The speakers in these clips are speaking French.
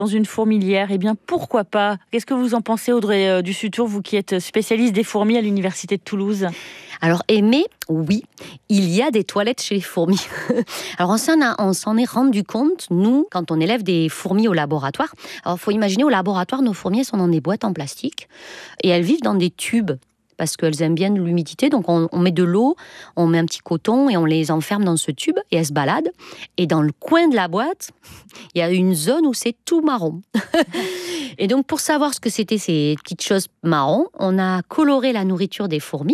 dans une fourmilière, eh bien pourquoi pas? Qu'est-ce que vous en pensez, Audrey Dussutour, vous qui êtes spécialiste des fourmis à l'Université de Toulouse? Alors aimer, oui, il y a des toilettes chez les fourmis. Alors on s'en est rendu compte, nous, quand on élève des fourmis au laboratoire. Alors il faut imaginer, au laboratoire, nos fourmis, elles sont dans des boîtes en plastique et elles vivent dans des tubes, parce qu'elles aiment bien l'humidité. Donc on met de l'eau, on met un petit coton et on les enferme dans ce tube et elles se baladent. Et dans le coin de la boîte, il y a une zone où c'est tout marron. Et donc pour savoir ce que c'était ces petites choses marron, on a coloré la nourriture des fourmis.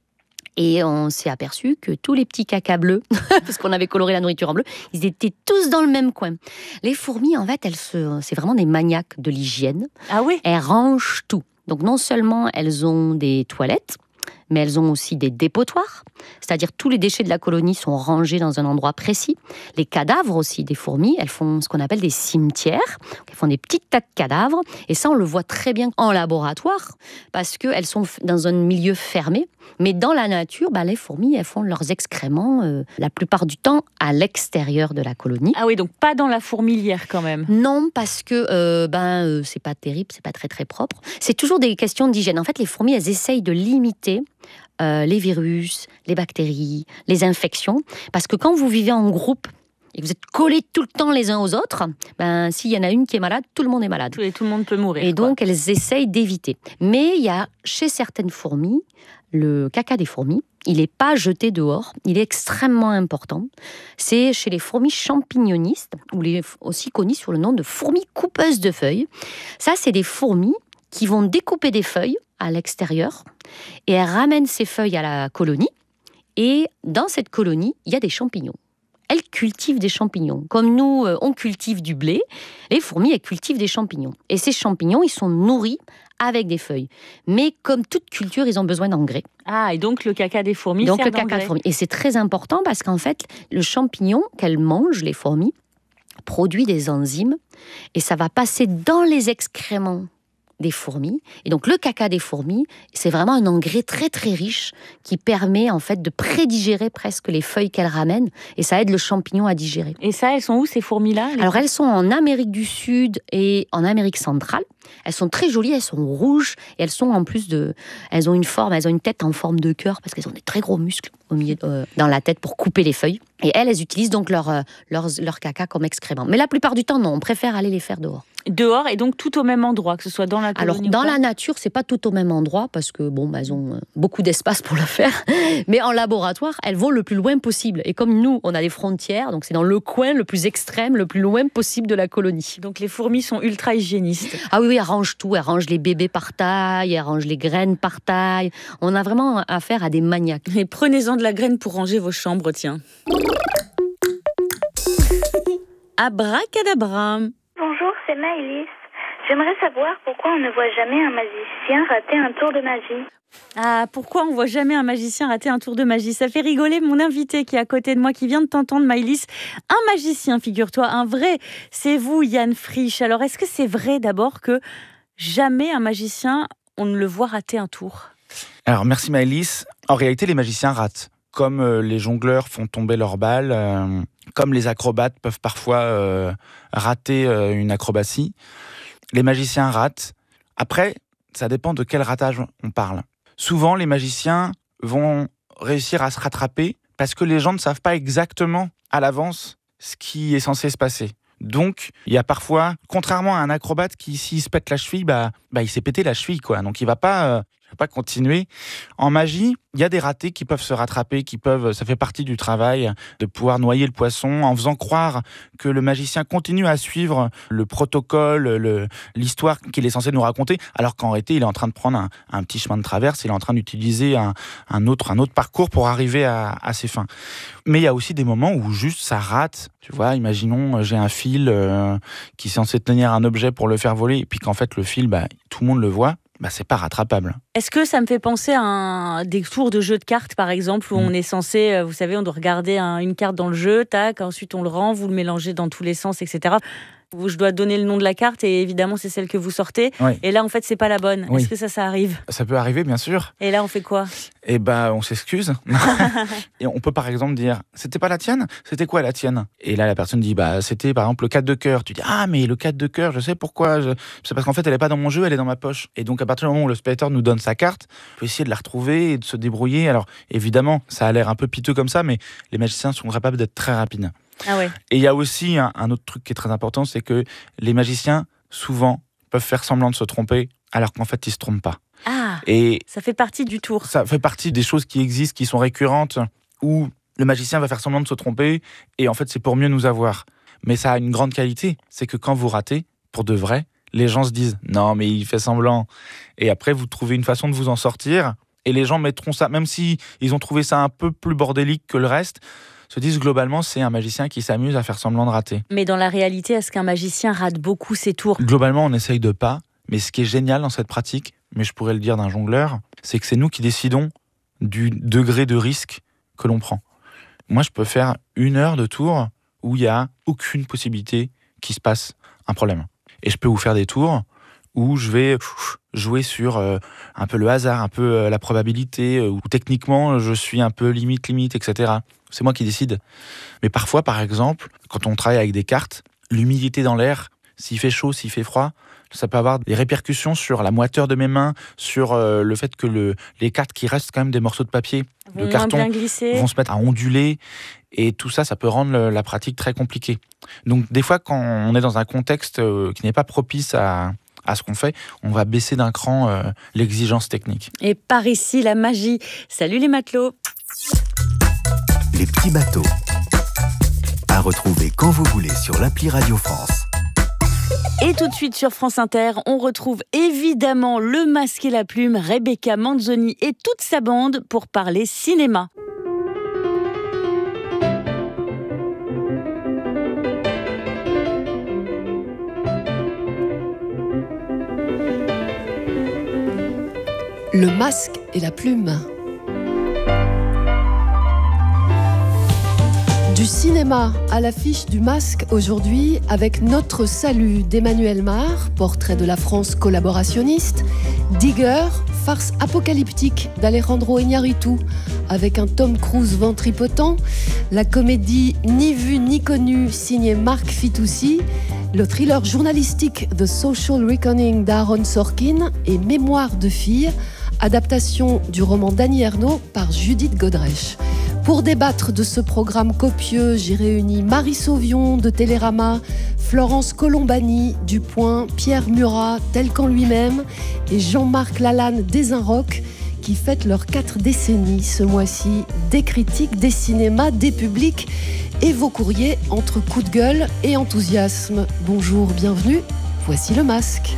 Et on s'est aperçu que tous les petits cacas bleus, parce qu'on avait coloré la nourriture en bleu, ils étaient tous dans le même coin. Les fourmis, en fait, c'est vraiment des maniaques de l'hygiène. Ah oui? Elles rangent tout. Donc non seulement elles ont des toilettes, mais elles ont aussi des dépotoirs, c'est-à-dire tous les déchets de la colonie sont rangés dans un endroit précis. Les cadavres aussi des fourmis, elles font ce qu'on appelle des cimetières. Elles font des petites tas de cadavres, et ça on le voit très bien en laboratoire, parce qu'elles sont dans un milieu fermé. Mais dans la nature, les fourmis, elles font leurs excréments la plupart du temps à l'extérieur de la colonie. Ah oui, donc pas dans la fourmilière quand même. Non, parce que c'est pas terrible, c'est pas très très propre. C'est toujours des questions d'hygiène. En fait, les fourmis, elles essayent de limiter les virus, les bactéries, les infections. Parce que quand vous vivez en groupe et que vous êtes collés tout le temps les uns aux autres, s'il y en a une qui est malade, tout le monde est malade. Tout le monde peut mourir. Et donc, elles essayent d'éviter. Mais il y a, chez certaines fourmis, le caca des fourmis, il n'est pas jeté dehors, il est extrêmement important. C'est chez les fourmis champignonistes, ou aussi connues sous le nom de fourmis coupeuses de feuilles. Ça, c'est des fourmis qui vont découper des feuilles à l'extérieur et elles ramènent ces feuilles à la colonie. Et dans cette colonie, il y a des champignons. Elles cultivent des champignons. Comme nous, on cultive du blé, les fourmis, elles cultivent des champignons. Et ces champignons, ils sont nourris avec des feuilles. Mais comme toute culture, ils ont besoin d'engrais. Ah, et donc le caca des fourmis donc sert le d'engrais. caca des fourmis. Et c'est très important parce qu'en fait, le champignon qu'elles mangent, les fourmis, produit des enzymes et ça va passer dans les excréments des fourmis. Et donc le caca des fourmis, c'est vraiment un engrais très très riche qui permet en fait de prédigérer presque les feuilles qu'elles ramènent et ça aide le champignon à digérer. Et ça, elles sont où ces fourmis-là? Alors elles sont en Amérique du Sud et en Amérique centrale. Elles sont très jolies, elles sont rouges et elles ont une tête en forme de cœur parce qu'elles ont des très gros muscles au milieu, dans la tête pour couper les feuilles. Et elles utilisent donc leur caca comme excrément. Mais la plupart du temps, non, on préfère aller les faire dehors. Dehors et donc tout au même endroit, que ce soit dans la colonie. Alors dans la nature, c'est pas tout au même endroit parce que elles ont beaucoup d'espace pour le faire. Mais en laboratoire, elles vont le plus loin possible. Et comme nous, on a des frontières, donc c'est dans le coin le plus extrême, le plus loin possible de la colonie. Donc les fourmis sont ultra hygiénistes. Ah oui, elles rangent tout. Elles rangent les bébés par taille, elles rangent les graines par taille. On a vraiment affaire à des maniaques. Et prenez-en de la graine pour ranger vos chambres, tiens. Abracadabra. Bonjour, c'est Maëlys. J'aimerais savoir pourquoi on ne voit jamais un magicien rater un tour de magie. Ah, pourquoi on voit jamais un magicien rater un tour de magie? Ça fait rigoler mon invité qui est à côté de moi, qui vient de t'entendre, Maëlys. Un magicien, figure-toi, un vrai. C'est vous, Yann Frisch. Alors, est-ce que c'est vrai d'abord que jamais un magicien, on ne le voit rater un tour? Alors, merci Maëlys. En réalité, les magiciens ratent. Comme les jongleurs font tomber leurs balles, comme les acrobates peuvent parfois rater une acrobatie, les magiciens ratent. Après, ça dépend de quel ratage on parle. Souvent, les magiciens vont réussir à se rattraper parce que les gens ne savent pas exactement à l'avance ce qui est censé se passer. Donc, il y a parfois, contrairement à un acrobate qui, s'il se pète la cheville, il s'est pété la cheville, quoi. Donc, il va pas continuer. En magie, il y a des ratés qui peuvent se rattraper, ça fait partie du travail de pouvoir noyer le poisson en faisant croire que le magicien continue à suivre le protocole, l'histoire qu'il est censé nous raconter, alors qu'en réalité, il est en train de prendre un petit chemin de traverse, il est en train d'utiliser un autre parcours pour arriver à ses fins. Mais il y a aussi des moments où juste ça rate. Tu vois, imaginons, j'ai un fil qui est censé tenir un objet pour le faire voler, et puis qu'en fait, le fil, tout le monde le voit. C'est pas rattrapable. Est-ce que ça me fait penser à des tours de jeu de cartes, par exemple, où on est censé, vous savez, on doit regarder une carte dans le jeu, tac, ensuite on le rend, vous le mélangez dans tous les sens, etc. Je dois donner le nom de la carte et évidemment, c'est celle que vous sortez. Oui. Et là, en fait, c'est pas la bonne. Oui. Est-ce que ça arrive ? Ça peut arriver, bien sûr. Et là, on fait quoi ? Et on s'excuse. Et on peut par exemple dire, c'était pas la tienne ? C'était quoi la tienne ? Et là, la personne dit, c'était par exemple le 4 de cœur. Tu dis, ah, mais le 4 de cœur, je sais pourquoi. C'est parce qu'en fait, elle est pas dans mon jeu, elle est dans ma poche. Et donc, à partir du moment où le spectateur nous donne sa carte, on peut essayer de la retrouver et de se débrouiller. Alors, évidemment, ça a l'air un peu piteux comme ça, mais les magiciens sont capables d'être très rapides. Ah ouais. Et il y a aussi un autre truc qui est très important, c'est que les magiciens, souvent, peuvent faire semblant de se tromper, alors qu'en fait, ils se trompent pas. Ah, Et ça fait partie du tour. ça fait partie des choses qui existent, qui sont récurrentes, où le magicien va faire semblant de se tromper, et en fait, c'est pour mieux nous avoir. Mais ça a une grande qualité, c'est que quand vous ratez, pour de vrai, les gens se disent « Non, mais il fait semblant ». Et après, vous trouvez une façon de vous en sortir, et les gens mettront ça, même si ils ont trouvé ça un peu plus bordélique que le reste, se disent globalement, c'est un magicien qui s'amuse à faire semblant de rater. Mais dans la réalité, est-ce qu'un magicien rate beaucoup ses tours ? Globalement, on essaye de pas, mais ce qui est génial dans cette pratique, mais je pourrais le dire d'un jongleur, c'est que c'est nous qui décidons du degré de risque que l'on prend. Moi, je peux faire 1 heure de tour où il n'y a aucune possibilité qu'il se passe un problème. Et je peux vous faire des tours où je vais jouer sur un peu le hasard, un peu la probabilité, où techniquement, je suis un peu limite, etc. C'est moi qui décide. Mais parfois, par exemple, quand on travaille avec des cartes, l'humidité dans l'air, s'il fait chaud, s'il fait froid, ça peut avoir des répercussions sur la moiteur de mes mains, sur le fait que les cartes qui restent quand même des morceaux de papier, de carton, vont se mettre à onduler. Et tout ça, ça peut rendre la pratique très compliquée. Donc des fois, quand on est dans un contexte qui n'est pas propice à ce qu'on fait, on va baisser d'un cran l'exigence technique. Et par ici, la magie. Salut les matelots. Les petits bateaux. À retrouver quand vous voulez sur l'appli Radio France. Et tout de suite sur France Inter, on retrouve évidemment le Masque et la Plume, Rebecca Manzoni et toute sa bande pour parler cinéma. Le Masque et la Plume. Du cinéma à l'affiche du Masque aujourd'hui avec Notre Salut d'Emmanuel Mar, portrait de la France collaborationniste, Digger, farce apocalyptique d'Alejandro Iñárritu avec un Tom Cruise ventripotent, la comédie Ni vu ni connu signée Marc Fitoussi, le thriller journalistique The Social Reckoning d'Aaron Sorkin et Mémoire de fille, adaptation du roman d'Annie Ernaux par Judith Godrèche. Pour débattre de ce programme copieux, j'ai réuni Marie Sauvion de Télérama, Florence Colombani du Point, Pierre Murat tel qu'en lui-même et Jean-Marc Lalanne des Inrocks qui fêtent leurs 4 décennies ce mois-ci, des critiques, des cinémas, des publics et vos courriers entre coup de gueule et enthousiasme. Bonjour, bienvenue, voici le Masque.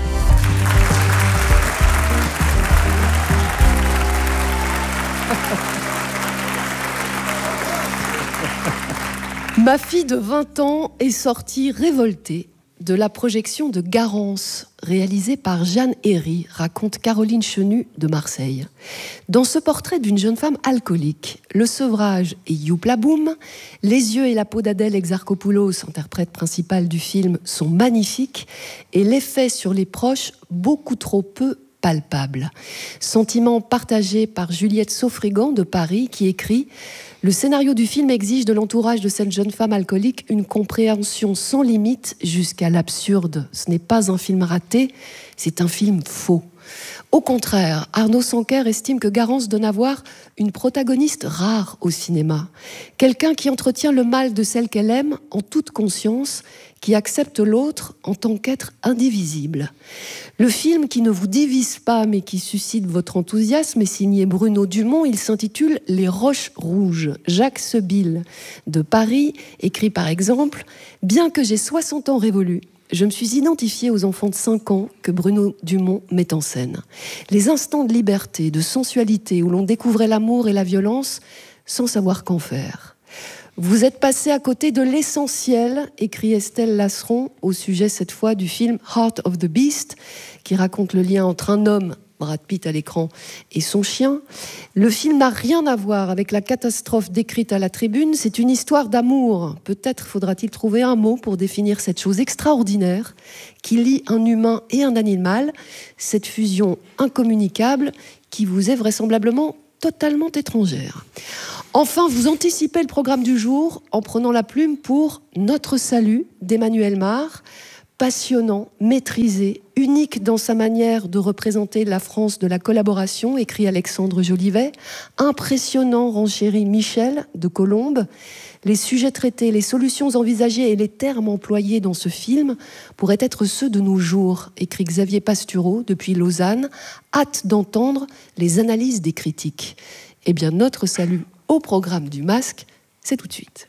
Ma fille de 20 ans est sortie révoltée de la projection de Garance, réalisée par Jeanne Herry, raconte Caroline Chenu de Marseille. Dans ce portrait d'une jeune femme alcoolique, le sevrage et Youpla Boum, les yeux et la peau d'Adèle Exarchopoulos, interprète principale du film, sont magnifiques et l'effet sur les proches beaucoup trop peu palpable. Sentiment partagé par Juliette Saufrigan de Paris qui écrit « Le scénario du film exige de l'entourage de cette jeune femme alcoolique une compréhension sans limite jusqu'à l'absurde. Ce n'est pas un film raté, c'est un film faux. » Au contraire, Arnaud Sanquer estime que Garance donne à voir une protagoniste rare au cinéma. Quelqu'un qui entretient le mal de celle qu'elle aime en toute conscience, qui accepte l'autre en tant qu'être indivisible. Le film qui ne vous divise pas mais qui suscite votre enthousiasme est signé Bruno Dumont. Il s'intitule « Les Roches Rouges ». Jacques Sebille de Paris écrit par exemple « Bien que j'ai 60 ans révolus, je me suis identifiée aux enfants de 5 ans que Bruno Dumont met en scène. Les instants de liberté, de sensualité où l'on découvrait l'amour et la violence sans savoir qu'en faire. Vous êtes passé à côté de l'essentiel, écrit Estelle Lasseron au sujet cette fois du film Heart of the Beast, qui raconte le lien entre un homme Brad Pitt à l'écran et son chien. Le film n'a rien à voir avec la catastrophe décrite à la tribune. C'est une histoire d'amour. Peut-être faudra-t-il trouver un mot pour définir cette chose extraordinaire qui lie un humain et un animal, cette fusion incommunicable qui vous est vraisemblablement totalement étrangère. Enfin, vous anticipez le programme du jour en prenant la plume pour Notre salut d'Emmanuel Mar. Passionnant, maîtrisé, unique dans sa manière de représenter la France de la collaboration, écrit Alexandre Jolivet. Impressionnant, renchérit Michel de Colombe. Les sujets traités, les solutions envisagées et les termes employés dans ce film pourraient être ceux de nos jours, écrit Xavier Pastureau depuis Lausanne. Hâte d'entendre les analyses des critiques. Eh bien, Notre salut au programme du Masque, c'est tout de suite.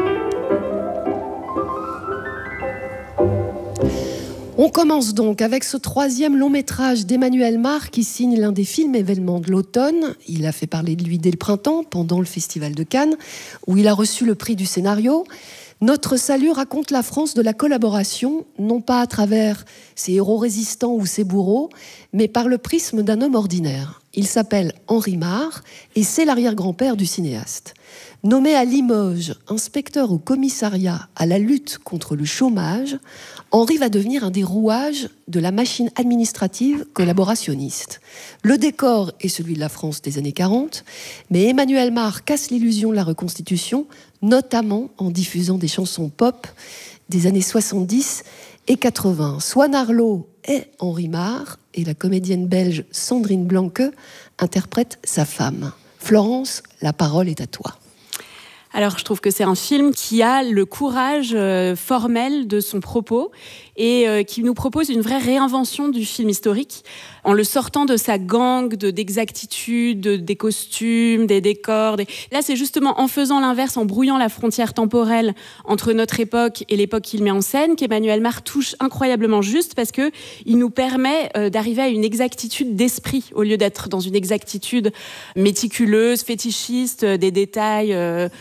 On commence donc avec ce 3e long-métrage d'Emmanuel Mar qui signe l'un des films événements de l'automne. Il a fait parler de lui dès le printemps, pendant le Festival de Cannes, où il a reçu le prix du scénario. Notre salut raconte la France de la collaboration, non pas à travers ses héros résistants ou ses bourreaux, mais par le prisme d'un homme ordinaire. Il s'appelle Henri Mar et c'est l'arrière-grand-père du cinéaste. Nommé à Limoges, inspecteur au commissariat à la lutte contre le chômage, Henri va devenir un des rouages de la machine administrative collaborationniste. Le décor est celui de la France des années 40, mais Emmanuel Mar casse l'illusion de la reconstitution, notamment en diffusant des chansons pop des années 70 et 80. Swan Arlo est Henri Mar et la comédienne belge Sandrine Blanque interprète sa femme. Florence, la parole est à toi. Alors, je trouve que c'est un film qui a le courage formel de son propos et qui nous propose une vraie réinvention du film historique en le sortant de sa gangue d'exactitude, des costumes, des décors. Là, c'est justement en faisant l'inverse, en brouillant la frontière temporelle entre notre époque et l'époque qu'il met en scène, qu'Emmanuel Mar touche incroyablement juste parce que il nous permet d'arriver à une exactitude d'esprit au lieu d'être dans une exactitude méticuleuse, fétichiste, des détails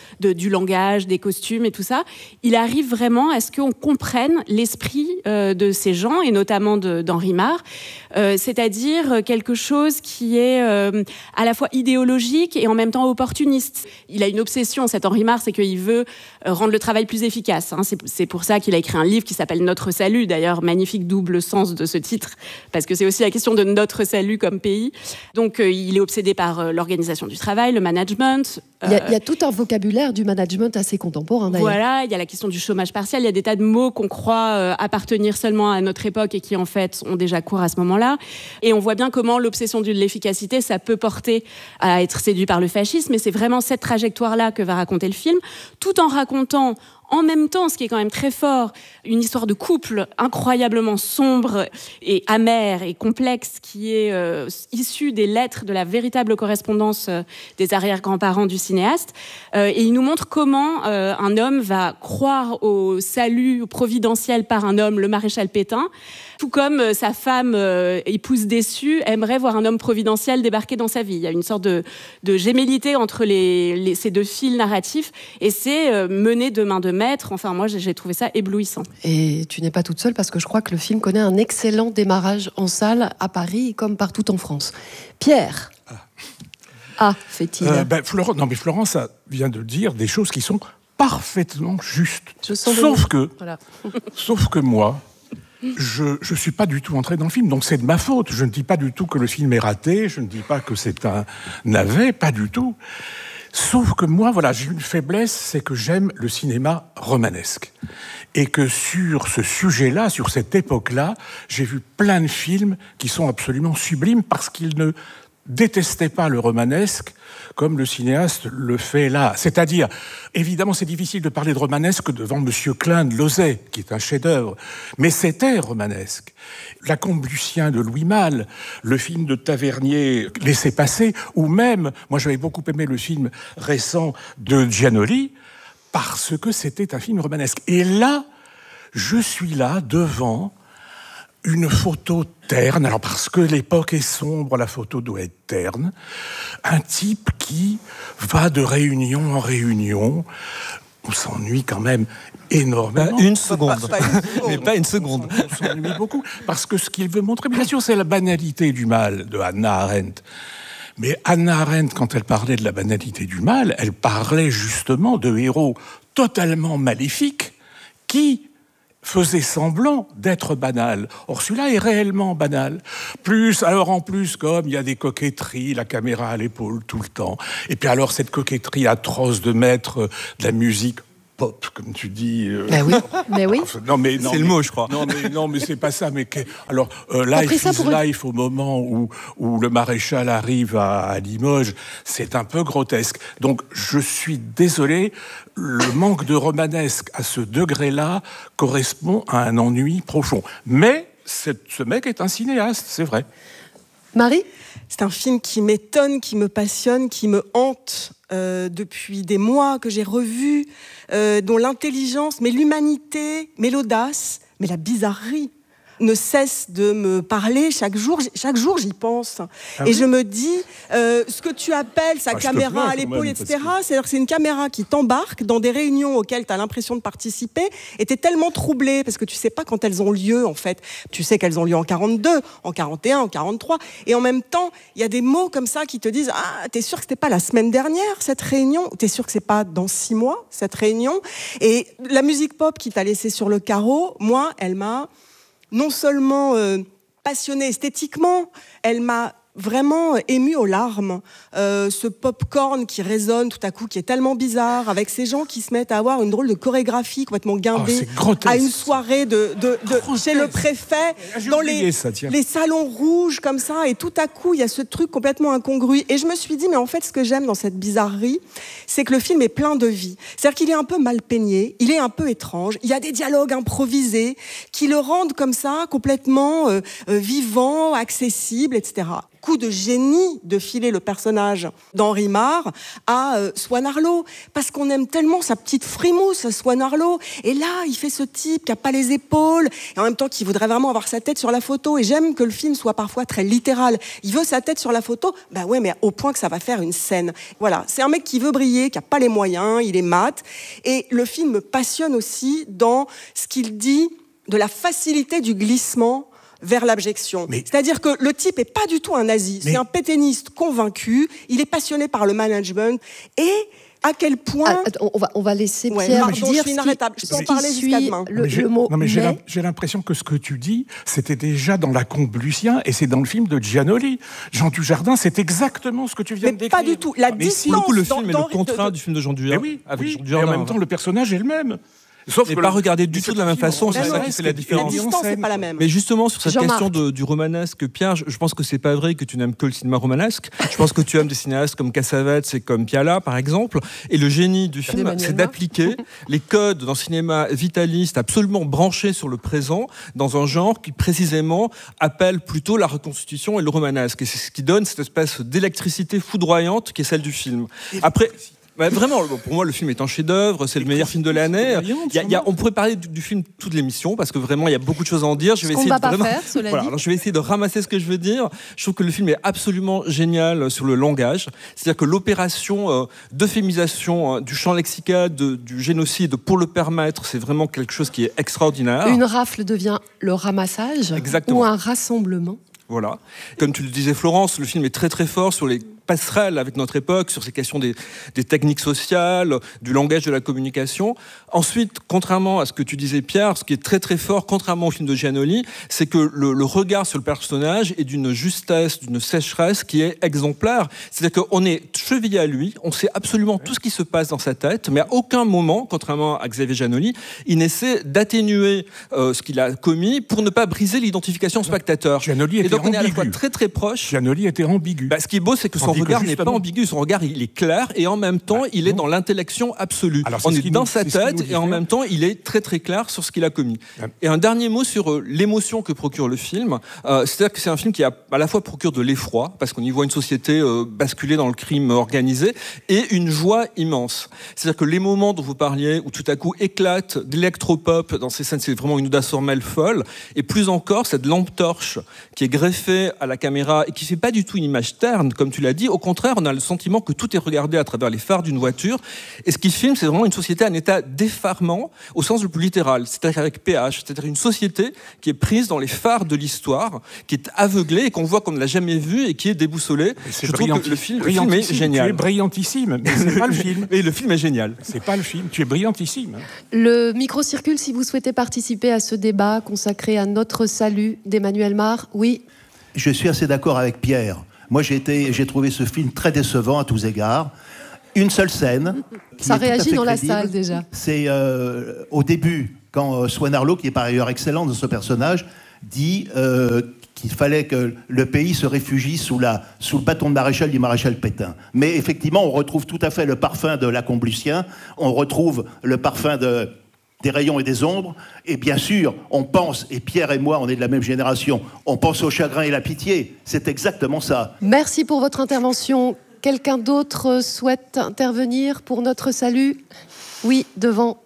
du langage, des costumes et tout ça. Il arrive vraiment à ce qu'on comprenne l'esprit de ces gens, et notamment d'Henri Mar, c'est-à-dire quelque chose qui est à la fois idéologique et en même temps opportuniste. Il a une obsession, cet Henri Mar, c'est qu'il veut rendre le travail plus efficace. C'est pour ça qu'il a écrit un livre qui s'appelle Notre salut, d'ailleurs, magnifique double sens de ce titre, parce que c'est aussi la question de notre salut comme pays. Donc il est obsédé par l'organisation du travail, le management. Il y a tout un vocabulaire du management assez contemporain, d'ailleurs. Voilà, il y a la question du chômage partiel, il y a des tas de mots qu'on croit appartenir seulement à notre époque et qui en fait ont déjà cours à ce moment-là. Et on voit bien comment l'obsession de l'efficacité, ça peut porter à être séduit par le fascisme, et c'est vraiment cette trajectoire-là que va raconter le film, tout en racontant en même temps, ce qui est quand même très fort, une histoire de couple incroyablement sombre et amère et complexe qui est issue des lettres de la véritable correspondance des arrière-grands-parents du cinéaste. Et il nous montre comment un homme va croire au salut providentiel par un homme, le maréchal Pétain, tout comme sa femme, épouse déçue, aimerait voir un homme providentiel débarquer dans sa vie. Il y a une sorte de gémellité entre ces deux fils narratifs, et c'est mené de main de maître. Enfin, moi, j'ai trouvé ça éblouissant. Et tu n'es pas toute seule, parce que je crois que le film connaît un excellent démarrage en salle à Paris, comme partout en France. Pierre. Fait-il. Florence vient de dire des choses qui sont parfaitement justes. Sauf que moi, je suis pas du tout entré dans le film, donc c'est de ma faute. Je ne dis pas du tout que le film est raté, je ne dis pas que c'est un navet, pas du tout. Sauf que moi, j'ai une faiblesse, c'est que j'aime le cinéma romanesque. Et que sur ce sujet-là, sur cette époque-là, j'ai vu plein de films qui sont absolument sublimes parce qu'ils ne détestaient pas le romanesque comme le cinéaste le fait là. C'est-à-dire, évidemment, c'est difficile de parler de romanesque devant Monsieur Klein de Lauzet, qui est un chef-d'œuvre, mais c'était romanesque. La Comte Lucien de Louis Malle, le film de Tavernier, Laissez passer, ou même, moi j'avais beaucoup aimé le film récent de Giannoli, parce que c'était un film romanesque. Et là, je suis là devant une photo terne, alors parce que l'époque est sombre, la photo doit être terne, un type qui va de réunion en réunion, on s'ennuie quand même énormément. Une seconde. Mais pas une seconde. On s'ennuie beaucoup. Parce que ce qu'il veut montrer, bien sûr, c'est la banalité du mal de Hannah Arendt. Mais Hannah Arendt, quand elle parlait de la banalité du mal, elle parlait justement de héros totalement maléfiques qui faisait semblant d'être banal. Or, celui-là est réellement banal. En plus, comme il y a des coquetteries, la caméra à l'épaule tout le temps. Et puis alors, cette coquetterie atroce de mettre de la musique pop, comme tu dis. Mais oui. C'est le mot, je crois. Non, mais c'est pas ça. Alors, Life is Life, au moment où le maréchal arrive à Limoges, c'est un peu grotesque. Donc, je suis désolé, le manque de romanesque à ce degré-là correspond à un ennui profond. Mais ce mec est un cinéaste, c'est vrai. Marie ? C'est un film qui m'étonne, qui me passionne, qui me hante depuis des mois, que j'ai revu, dont l'intelligence, mais l'humanité, mais l'audace, mais la bizarrerie ne cesse de me parler chaque jour j'y pense. Et je me dis, ce que tu appelles sa caméra à l'épaule, etc., c'est-à-dire que c'est une caméra qui t'embarque dans des réunions auxquelles tu as l'impression de participer, et tu es tellement troublé, parce que tu sais pas quand elles ont lieu, en fait. Tu sais qu'elles ont lieu en 42, en 41, en 43, et en même temps, il y a des mots comme ça qui te disent, ah, t'es sûr que c'était pas la semaine dernière, cette réunion? T'es sûr que c'est pas dans 6 mois, cette réunion? Et la musique pop qui t'a laissé sur le carreau, moi, elle m'a non seulement passionnée esthétiquement, elle m'a vraiment émue aux larmes. Ce pop-corn qui résonne tout à coup, qui est tellement bizarre, avec ces gens qui se mettent à avoir une drôle de chorégraphie complètement guindée, à une soirée chez le préfet, dans les salons rouges comme ça, et tout à coup il y a ce truc complètement incongru. Et je me suis dit, mais en fait ce que j'aime dans cette bizarrerie, c'est que le film est plein de vie. C'est-à-dire qu'il est un peu mal peigné, il est un peu étrange, il y a des dialogues improvisés qui le rendent comme ça complètement vivant, accessible, etc. Coup de génie de filer le personnage d'Henri Marre à Swan Arlo, parce qu'on aime tellement sa petite frimousse, Swan Arlo. Et là, il fait ce type qui a pas les épaules, et en même temps qui voudrait vraiment avoir sa tête sur la photo. Et j'aime que le film soit parfois très littéral. Il veut sa tête sur la photo, bah ouais, mais au point que ça va faire une scène. Voilà, c'est un mec qui veut briller, qui a pas les moyens, il est mat. Et le film me passionne aussi dans ce qu'il dit de la facilité du glissement vers l'abjection. C'est-à-dire que le type est pas du tout un nazi, c'est un pétainiste convaincu, il est passionné par le management, et à quel point... on va laisser Pierre dire... Je suis inarrêtable, je peux en parler jusqu'à demain. J'ai l'impression que ce que tu dis, c'était déjà dans La Combe Lucien, et c'est dans le film de Giannoli. Jean Dujardin, c'est exactement ce que tu viens de décrire. Mais pas du tout. La distance... Le film est le contraire du film de Jean Dujardin. Et en même temps, le personnage est le même. Sauf que pas regardé du tout de la même façon, c'est ça qui fait la différence. La distance n'est pas la même. Mais justement, sur cette question du romanesque, Pierre, je pense que c'est pas vrai que tu n'aimes que le cinéma romanesque. Je pense que tu aimes des cinéastes comme Cassavetes et comme Piala, par exemple. Et le génie du film, c'est d'appliquer les codes d'un cinéma vitaliste, absolument branché sur le présent, dans un genre qui, précisément, appelle plutôt la reconstitution et le romanesque. Et c'est ce qui donne cette espèce d'électricité foudroyante qui est celle du film. Après... vraiment, pour moi, le film est un chef-d'œuvre, c'est le meilleur film de l'année. On pourrait parler du film toute l'émission, parce que vraiment, il y a beaucoup de choses à en dire. Je vais essayer de ramasser ce que je veux dire. Je trouve que le film est absolument génial sur le langage. C'est-à-dire que l'opération d'euphémisation du champ lexical du génocide pour le permettre, c'est vraiment quelque chose qui est extraordinaire. Une rafle devient le ramassage. Exactement. Ou un rassemblement. Voilà. Comme tu le disais, Florence, le film est très très fort sur les passerelles avec notre époque, sur ces questions des techniques sociales, du langage de la communication. Ensuite, contrairement à ce que tu disais, Pierre, ce qui est très très fort, contrairement au film de Giannoli, c'est que le regard sur le personnage est d'une justesse, d'une sécheresse qui est exemplaire. C'est-à-dire qu'on est chevillé à lui, on sait absolument tout ce qui se passe dans sa tête, mais à aucun moment, contrairement à Xavier Giannoli, il n'essaie d'atténuer ce qu'il a commis pour ne pas briser l'identification spectateur. Giannoli était on est à la fois très très proche. Giannoli était ambigu. Ce qui est beau, c'est que son regard n'est pas ambigu, son regard il est clair et en même temps il est dans l'intellection absolue. On est dans sa tête et en même temps il est très très clair sur ce qu'il a commis. Et un dernier mot sur l'émotion que procure le film, c'est-à-dire que c'est un film qui à la fois procure de l'effroi, parce qu'on y voit une société basculer dans le crime organisé, et une joie immense. C'est-à-dire que les moments dont vous parliez, où tout à coup éclate d'électropop dans ces scènes, c'est vraiment une audace formelle folle, et plus encore, cette lampe torche qui est greffée à la caméra et qui fait pas du tout une image terne, comme tu l'as dit. Au contraire, on a le sentiment que tout est regardé à travers les phares d'une voiture, et ce qu'il filme, c'est vraiment une société en état d'effarement, au sens le plus littéral, c'est-à-dire avec PH, c'est-à-dire une société qui est prise dans les phares de l'histoire, qui est aveuglée et qu'on voit qu'on ne l'a jamais vue et qui est déboussolée. Je trouve que le film est génial. Tu es brillantissime, mais c'est pas le film. Et le film est génial. C'est pas le film, tu es brillantissime. Le micro circule si vous souhaitez participer à ce débat consacré à notre salut d'Emmanuel Mar. Oui. Je suis assez d'accord avec Pierre. Moi, j'ai trouvé ce film très décevant à tous égards. Une seule scène. Ça réagit dans crédible. La salle déjà. C'est au début, quand Swan Arlo, qui est par ailleurs excellent dans ce personnage, dit qu'il fallait que le pays se réfugie sous le bâton de maréchal du maréchal Pétain. Mais effectivement, on retrouve tout à fait le parfum de Lacombe Lucien, on retrouve le parfum des rayons et des ombres, et bien sûr, on pense, et Pierre et moi, on est de la même génération, on pense au chagrin et la pitié. C'est exactement ça. Merci pour votre intervention. Quelqu'un d'autre souhaite intervenir pour notre salut? Oui, devant.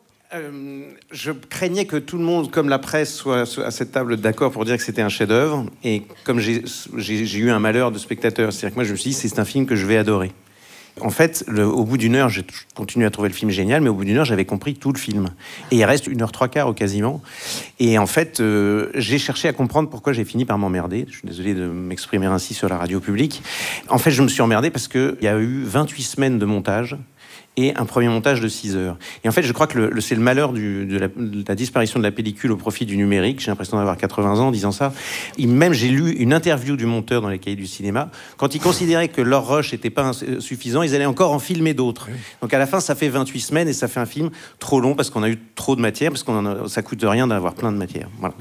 Je craignais que tout le monde, comme la presse, soit à cette table d'accord pour dire que c'était un chef-d'œuvre. Et comme j'ai eu un malheur de spectateur, c'est-à-dire que moi je me suis dit c'est un film que je vais adorer. En fait, au bout d'une heure, je continue à trouver le film génial, mais au bout d'une heure, j'avais compris tout le film. Et il reste 1h03 quasiment. Et en fait, j'ai cherché à comprendre pourquoi j'ai fini par m'emmerder. Je suis désolé de m'exprimer ainsi sur la radio publique. En fait, je me suis emmerdé parce qu'il y a eu 28 semaines de montage et un premier montage de 6 heures. Et en fait, je crois que c'est le malheur de la disparition de la pellicule au profit du numérique. J'ai l'impression d'avoir 80 ans en disant ça. Et même, j'ai lu une interview du monteur dans les cahiers du cinéma. Quand ils considéraient que leur rush n'était pas suffisant, ils allaient encore en filmer d'autres. Donc à la fin, ça fait 28 semaines et ça fait un film trop long parce qu'on a eu trop de matière, parce que ça coûte rien d'avoir plein de matière. Voilà.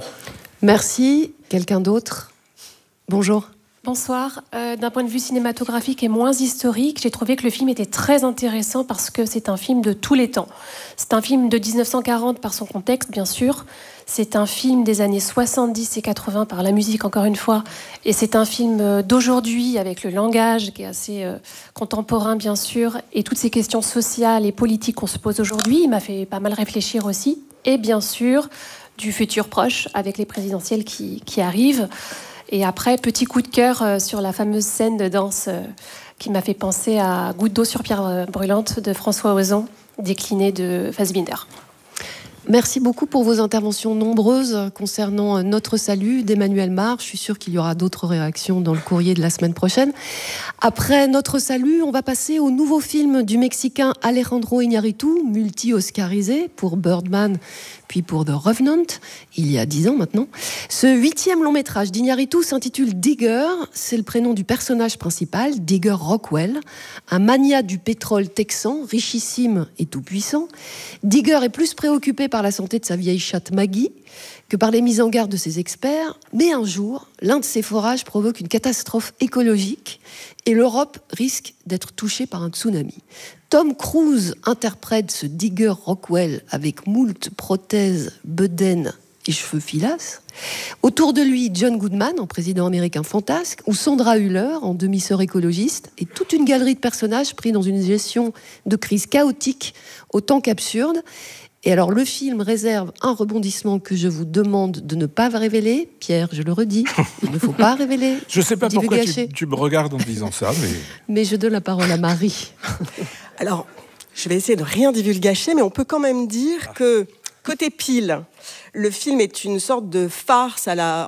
Merci. Quelqu'un d'autre? Bonjour. Bonsoir. D'un point de vue cinématographique et moins historique, j'ai trouvé que le film était très intéressant parce que c'est un film de tous les temps. C'est un film de 1940 par son contexte, bien sûr. C'est un film des années 70 et 80 par la musique, encore une fois. Et c'est un film d'aujourd'hui avec le langage qui est assez contemporain, bien sûr. Et toutes ces questions sociales et politiques qu'on se pose aujourd'hui, il m'a fait pas mal réfléchir aussi. Et bien sûr, du futur proche avec les présidentielles qui arrivent. Et après, petit coup de cœur sur la fameuse scène de danse qui m'a fait penser à Goutte d'eau sur pierre brûlante de François Ozon, décliné de Fassbinder. Merci beaucoup pour vos interventions nombreuses concernant Notre salut d'Emmanuel Mar. Je suis sûre qu'il y aura d'autres réactions dans le courrier de la semaine prochaine. Après Notre salut, on va passer au nouveau film du Mexicain Alejandro Iñárritu, multi-oscarisé pour Birdman puis pour The Revenant, il y a 10 ans maintenant. Ce 8e long métrage d'Iñárritu s'intitule Digger. C'est le prénom du personnage principal, Digger Rockwell, un magnat du pétrole texan, richissime et tout-puissant. Digger est plus préoccupé par la santé de sa vieille chatte Maggie que par les mises en garde de ses experts. Mais un jour, l'un de ses forages provoque une catastrophe écologique et l'Europe risque d'être touchée par un tsunami. Tom Cruise interprète ce Digger Rockwell avec moult prothèses, bedaines et cheveux filasses. Autour de lui, John Goodman en président américain fantasque, ou Sandra Hüller en demi-sœur écologiste, et toute une galerie de personnages pris dans une gestion de crise chaotique autant qu'absurde. Et alors, le film réserve un rebondissement que je vous demande de ne pas révéler. Pierre, je le redis, il ne faut pas révéler. Je ne sais pas pourquoi tu me regardes en disant ça, mais je donne la parole à Marie. Alors, je vais essayer de rien divulgacher, mais on peut quand même dire que, côté pile, le film est une sorte de farce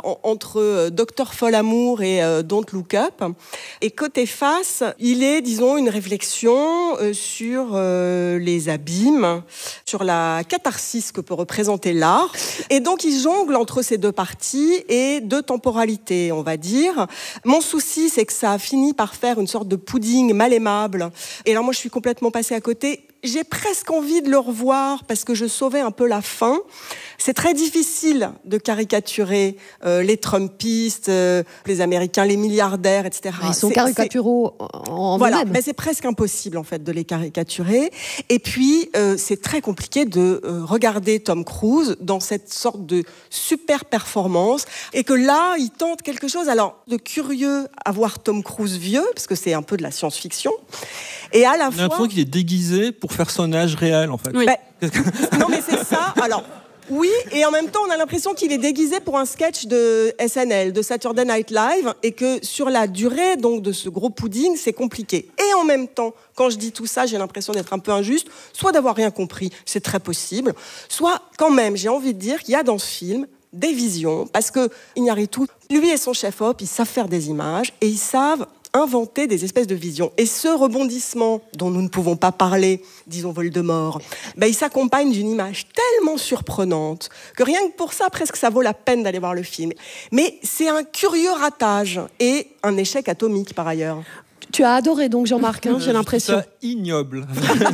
entre Dr. Folamour et Don't Look Up. Et côté face, il est, disons, une réflexion sur les abîmes, sur la catharsis que peut représenter l'art. Et donc, il jongle entre ces deux parties et deux temporalités, on va dire. Mon souci, c'est que ça a fini par faire une sorte de pudding mal aimable. Et alors, moi, je suis complètement passée à côté. j'ai presque envie de le revoir parce que je sauvais un peu la fin. C'est très difficile de caricaturer les Trumpistes, les Américains, les milliardaires, etc. Ils sont caricaturaux en voilà, eux-mêmes. mais c'est presque impossible en fait de les caricaturer. Et puis c'est très compliqué de regarder Tom Cruise dans cette sorte de super performance et que là il tente quelque chose alors de curieux à voir Tom Cruise vieux parce que c'est un peu de la science-fiction et à la fois. J'ai l'impression qu'il est déguisé pour faire son âge réel en fait. Oui. Non mais c'est ça. Alors. Oui, et en même temps, on a l'impression qu'il est déguisé pour un sketch de SNL, de Saturday Night Live, et que sur la durée donc de ce gros pudding, c'est compliqué. Et en même temps, quand je dis tout ça, j'ai l'impression d'être un peu injuste, soit d'avoir rien compris, c'est très possible, soit quand même, j'ai envie de dire qu'il y a dans ce film des visions, parce que Iñárritu, lui et son chef-op, ils savent faire des images, et ils savent inventer des espèces de visions. Et ce rebondissement dont nous ne pouvons pas parler, disons Voldemort, il s'accompagne d'une image tellement surprenante que rien que pour ça, presque ça vaut la peine d'aller voir le film. Mais c'est un curieux ratage et un échec atomique par ailleurs. Tu as adoré donc Jean-Marc, j'ai l'impression. C'est ignoble.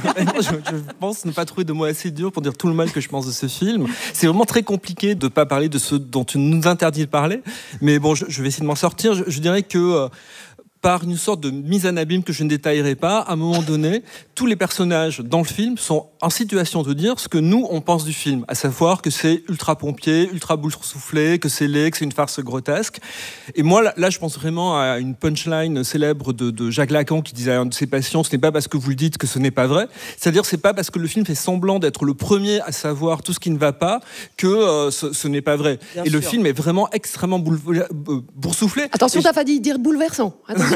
Je pense ne pas trouver de mots assez durs pour dire tout le mal que je pense de ce film. C'est vraiment très compliqué de ne pas parler de ce dont tu nous interdis de parler. Mais bon, je vais essayer de m'en sortir. Je dirais que par une sorte de mise en abîme que je ne détaillerai pas, à un moment donné, tous les personnages dans le film sont en situation de dire ce que nous, on pense du film, à savoir que c'est ultra pompier, ultra boursouflé, que c'est laid, que c'est une farce grotesque. Et moi, là, je pense vraiment à une punchline célèbre de Jacques Lacan qui disait à un de ses patients, ce n'est pas parce que vous le dites que ce n'est pas vrai. C'est-à-dire, c'est pas parce que le film fait semblant d'être le premier à savoir tout ce qui ne va pas que ce n'est pas vrai. Bien et sûr. le film est vraiment extrêmement boursouflé. Attention, t'as failli dire bouleversant. Attention.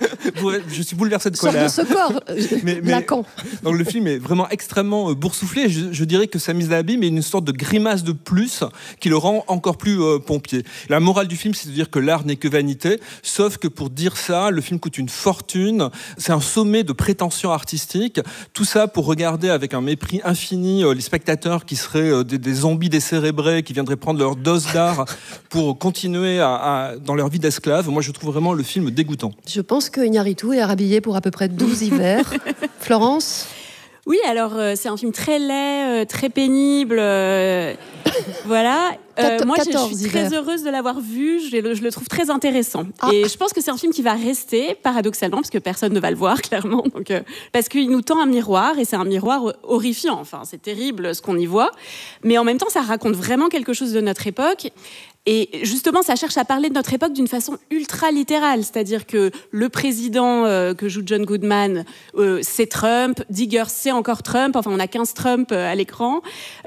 Je suis bouleversé de Sors colère. de ce corps, Lacan. Donc le film est vraiment extrêmement boursouflé. Je dirais que sa mise à l'abîme est une sorte de grimace de plus qui le rend encore plus pompier. La morale du film, c'est de dire que l'art n'est que vanité, sauf que pour dire ça, le film coûte une fortune. C'est un sommet de prétention artistique. Tout ça pour regarder avec un mépris infini les spectateurs qui seraient des zombies décérébrés, qui viendraient prendre leur dose d'art pour continuer dans leur vie d'esclave. Moi, je trouve vraiment le film dégoûtant. Je pense que Iñárritu est rhabillé pour à peu près 12 hivers. Florence ? Oui, alors c'est un film très laid, très pénible. Voilà. Moi, je suis très heureuse de l'avoir vu. Je le trouve très intéressant. Et je pense que c'est un film qui va rester, paradoxalement, parce que personne ne va le voir, clairement. Donc, parce qu'il nous tend un miroir, et c'est un miroir horrifiant. Enfin, c'est terrible ce qu'on y voit. Mais en même temps, ça raconte vraiment quelque chose de notre époque. Et justement, ça cherche à parler de notre époque d'une façon ultra littérale. C'est-à-dire que le président que joue John Goodman, c'est Trump. Digger, c'est encore Trump. Enfin, on a 15 Trump à l'écran.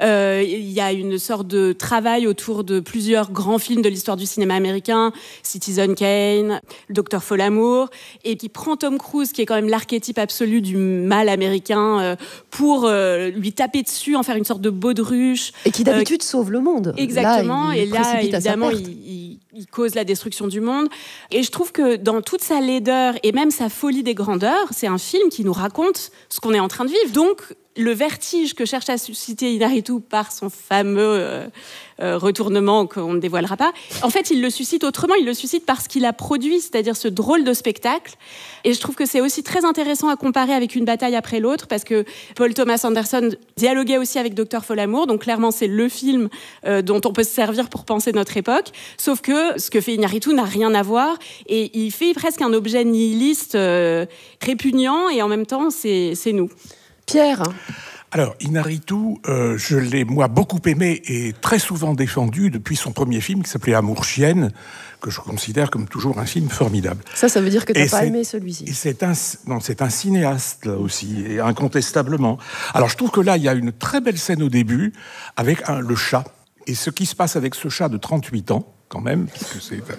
Il y a une sorte de travail autour de plusieurs grands films de l'histoire du cinéma américain. Citizen Kane, Dr. Folamour. Et qui prend Tom Cruise, qui est quand même l'archétype absolu du mal américain, pour lui taper dessus, en faire une sorte de baudruche. Et qui d'habitude sauve le monde. Exactement. Là, et là, évidemment, il cause la destruction du monde. Et je trouve que dans toute sa laideur et même sa folie des grandeurs, c'est un film qui nous raconte ce qu'on est en train de vivre. Donc, le vertige que cherche à susciter Iñárritu par son fameux retournement qu'on ne dévoilera pas, en fait, il le suscite autrement. Il le suscite par ce qu'il a produit, c'est-à-dire ce drôle de spectacle. Et je trouve que c'est aussi très intéressant à comparer avec Une bataille après l'autre, parce que Paul Thomas Anderson dialoguait aussi avec Dr. Folamour. Donc, clairement, c'est le film dont on peut se servir pour penser notre époque. Sauf que ce que fait Iñárritu n'a rien à voir. Et il fait presque un objet nihiliste répugnant. Et en même temps, c'est nous. Pierre. Alors, Iñárritu, je l'ai, moi, beaucoup aimé et très souvent défendu depuis son premier film qui s'appelait Amour chienne, que je considère comme toujours un film formidable. Ça veut dire que tu n'as pas aimé celui-ci. Et c'est un cinéaste, là aussi, et incontestablement. Alors, je trouve que là, il y a une très belle scène au début avec le chat. Et ce qui se passe avec ce chat de 38 ans, quand même, parce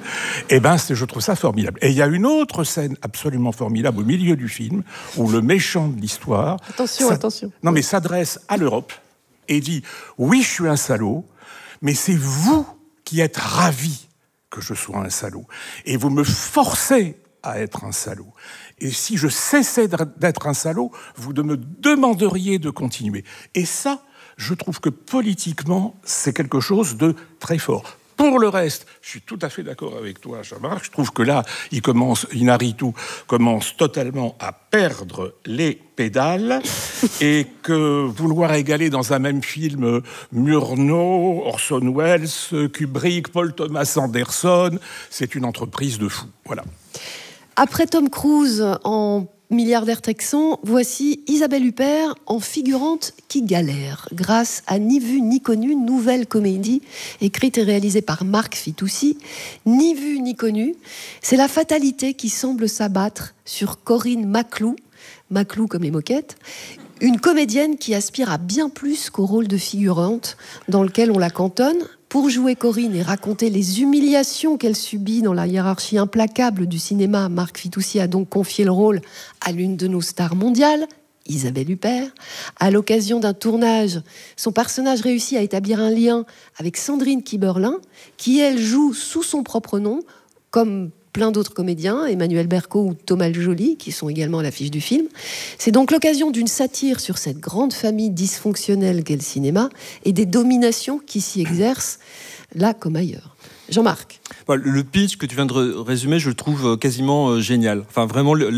que je trouve ça formidable. Et il y a une autre scène absolument formidable au milieu du film, où le méchant de l'histoire... Attention. Non, mais s'adresse à l'Europe et dit « Oui, je suis un salaud, mais c'est vous qui êtes ravis que je sois un salaud. Et vous me forcez à être un salaud. Et si je cessais d'être un salaud, vous me demanderiez de continuer. » Et ça, je trouve que politiquement, c'est quelque chose de très fort. Pour le reste, je suis tout à fait d'accord avec toi, Jean-Marc. Je trouve que là, Inarritu commence totalement à perdre les pédales et que vouloir égaler dans un même film Murnau, Orson Welles, Kubrick, Paul Thomas Anderson, c'est une entreprise de fou. Voilà. Après Tom Cruise en milliardaire texan, voici Isabelle Huppert en figurante qui galère, grâce à Ni vu ni connu, nouvelle comédie écrite et réalisée par Marc Fitoussi. Ni vu ni connu, c'est la fatalité qui semble s'abattre sur Corinne Maclou comme les moquettes, une comédienne qui aspire à bien plus qu'au rôle de figurante dans lequel on la cantonne. Pour jouer Corinne et raconter les humiliations qu'elle subit dans la hiérarchie implacable du cinéma, Marc Fitoussi a donc confié le rôle à l'une de nos stars mondiales, Isabelle Huppert. À l'occasion d'un tournage, son personnage réussit à établir un lien avec Sandrine Kiberlin, qui, elle, joue sous son propre nom, comme plein d'autres comédiens, Emmanuel Berco ou Thomas Joly, qui sont également à l'affiche du film. C'est donc l'occasion d'une satire sur cette grande famille dysfonctionnelle qu'est le cinéma et des dominations qui s'y exercent, là comme ailleurs. Jean-Marc. Le pitch que tu viens de résumer, je le trouve quasiment génial. Enfin, vraiment, tu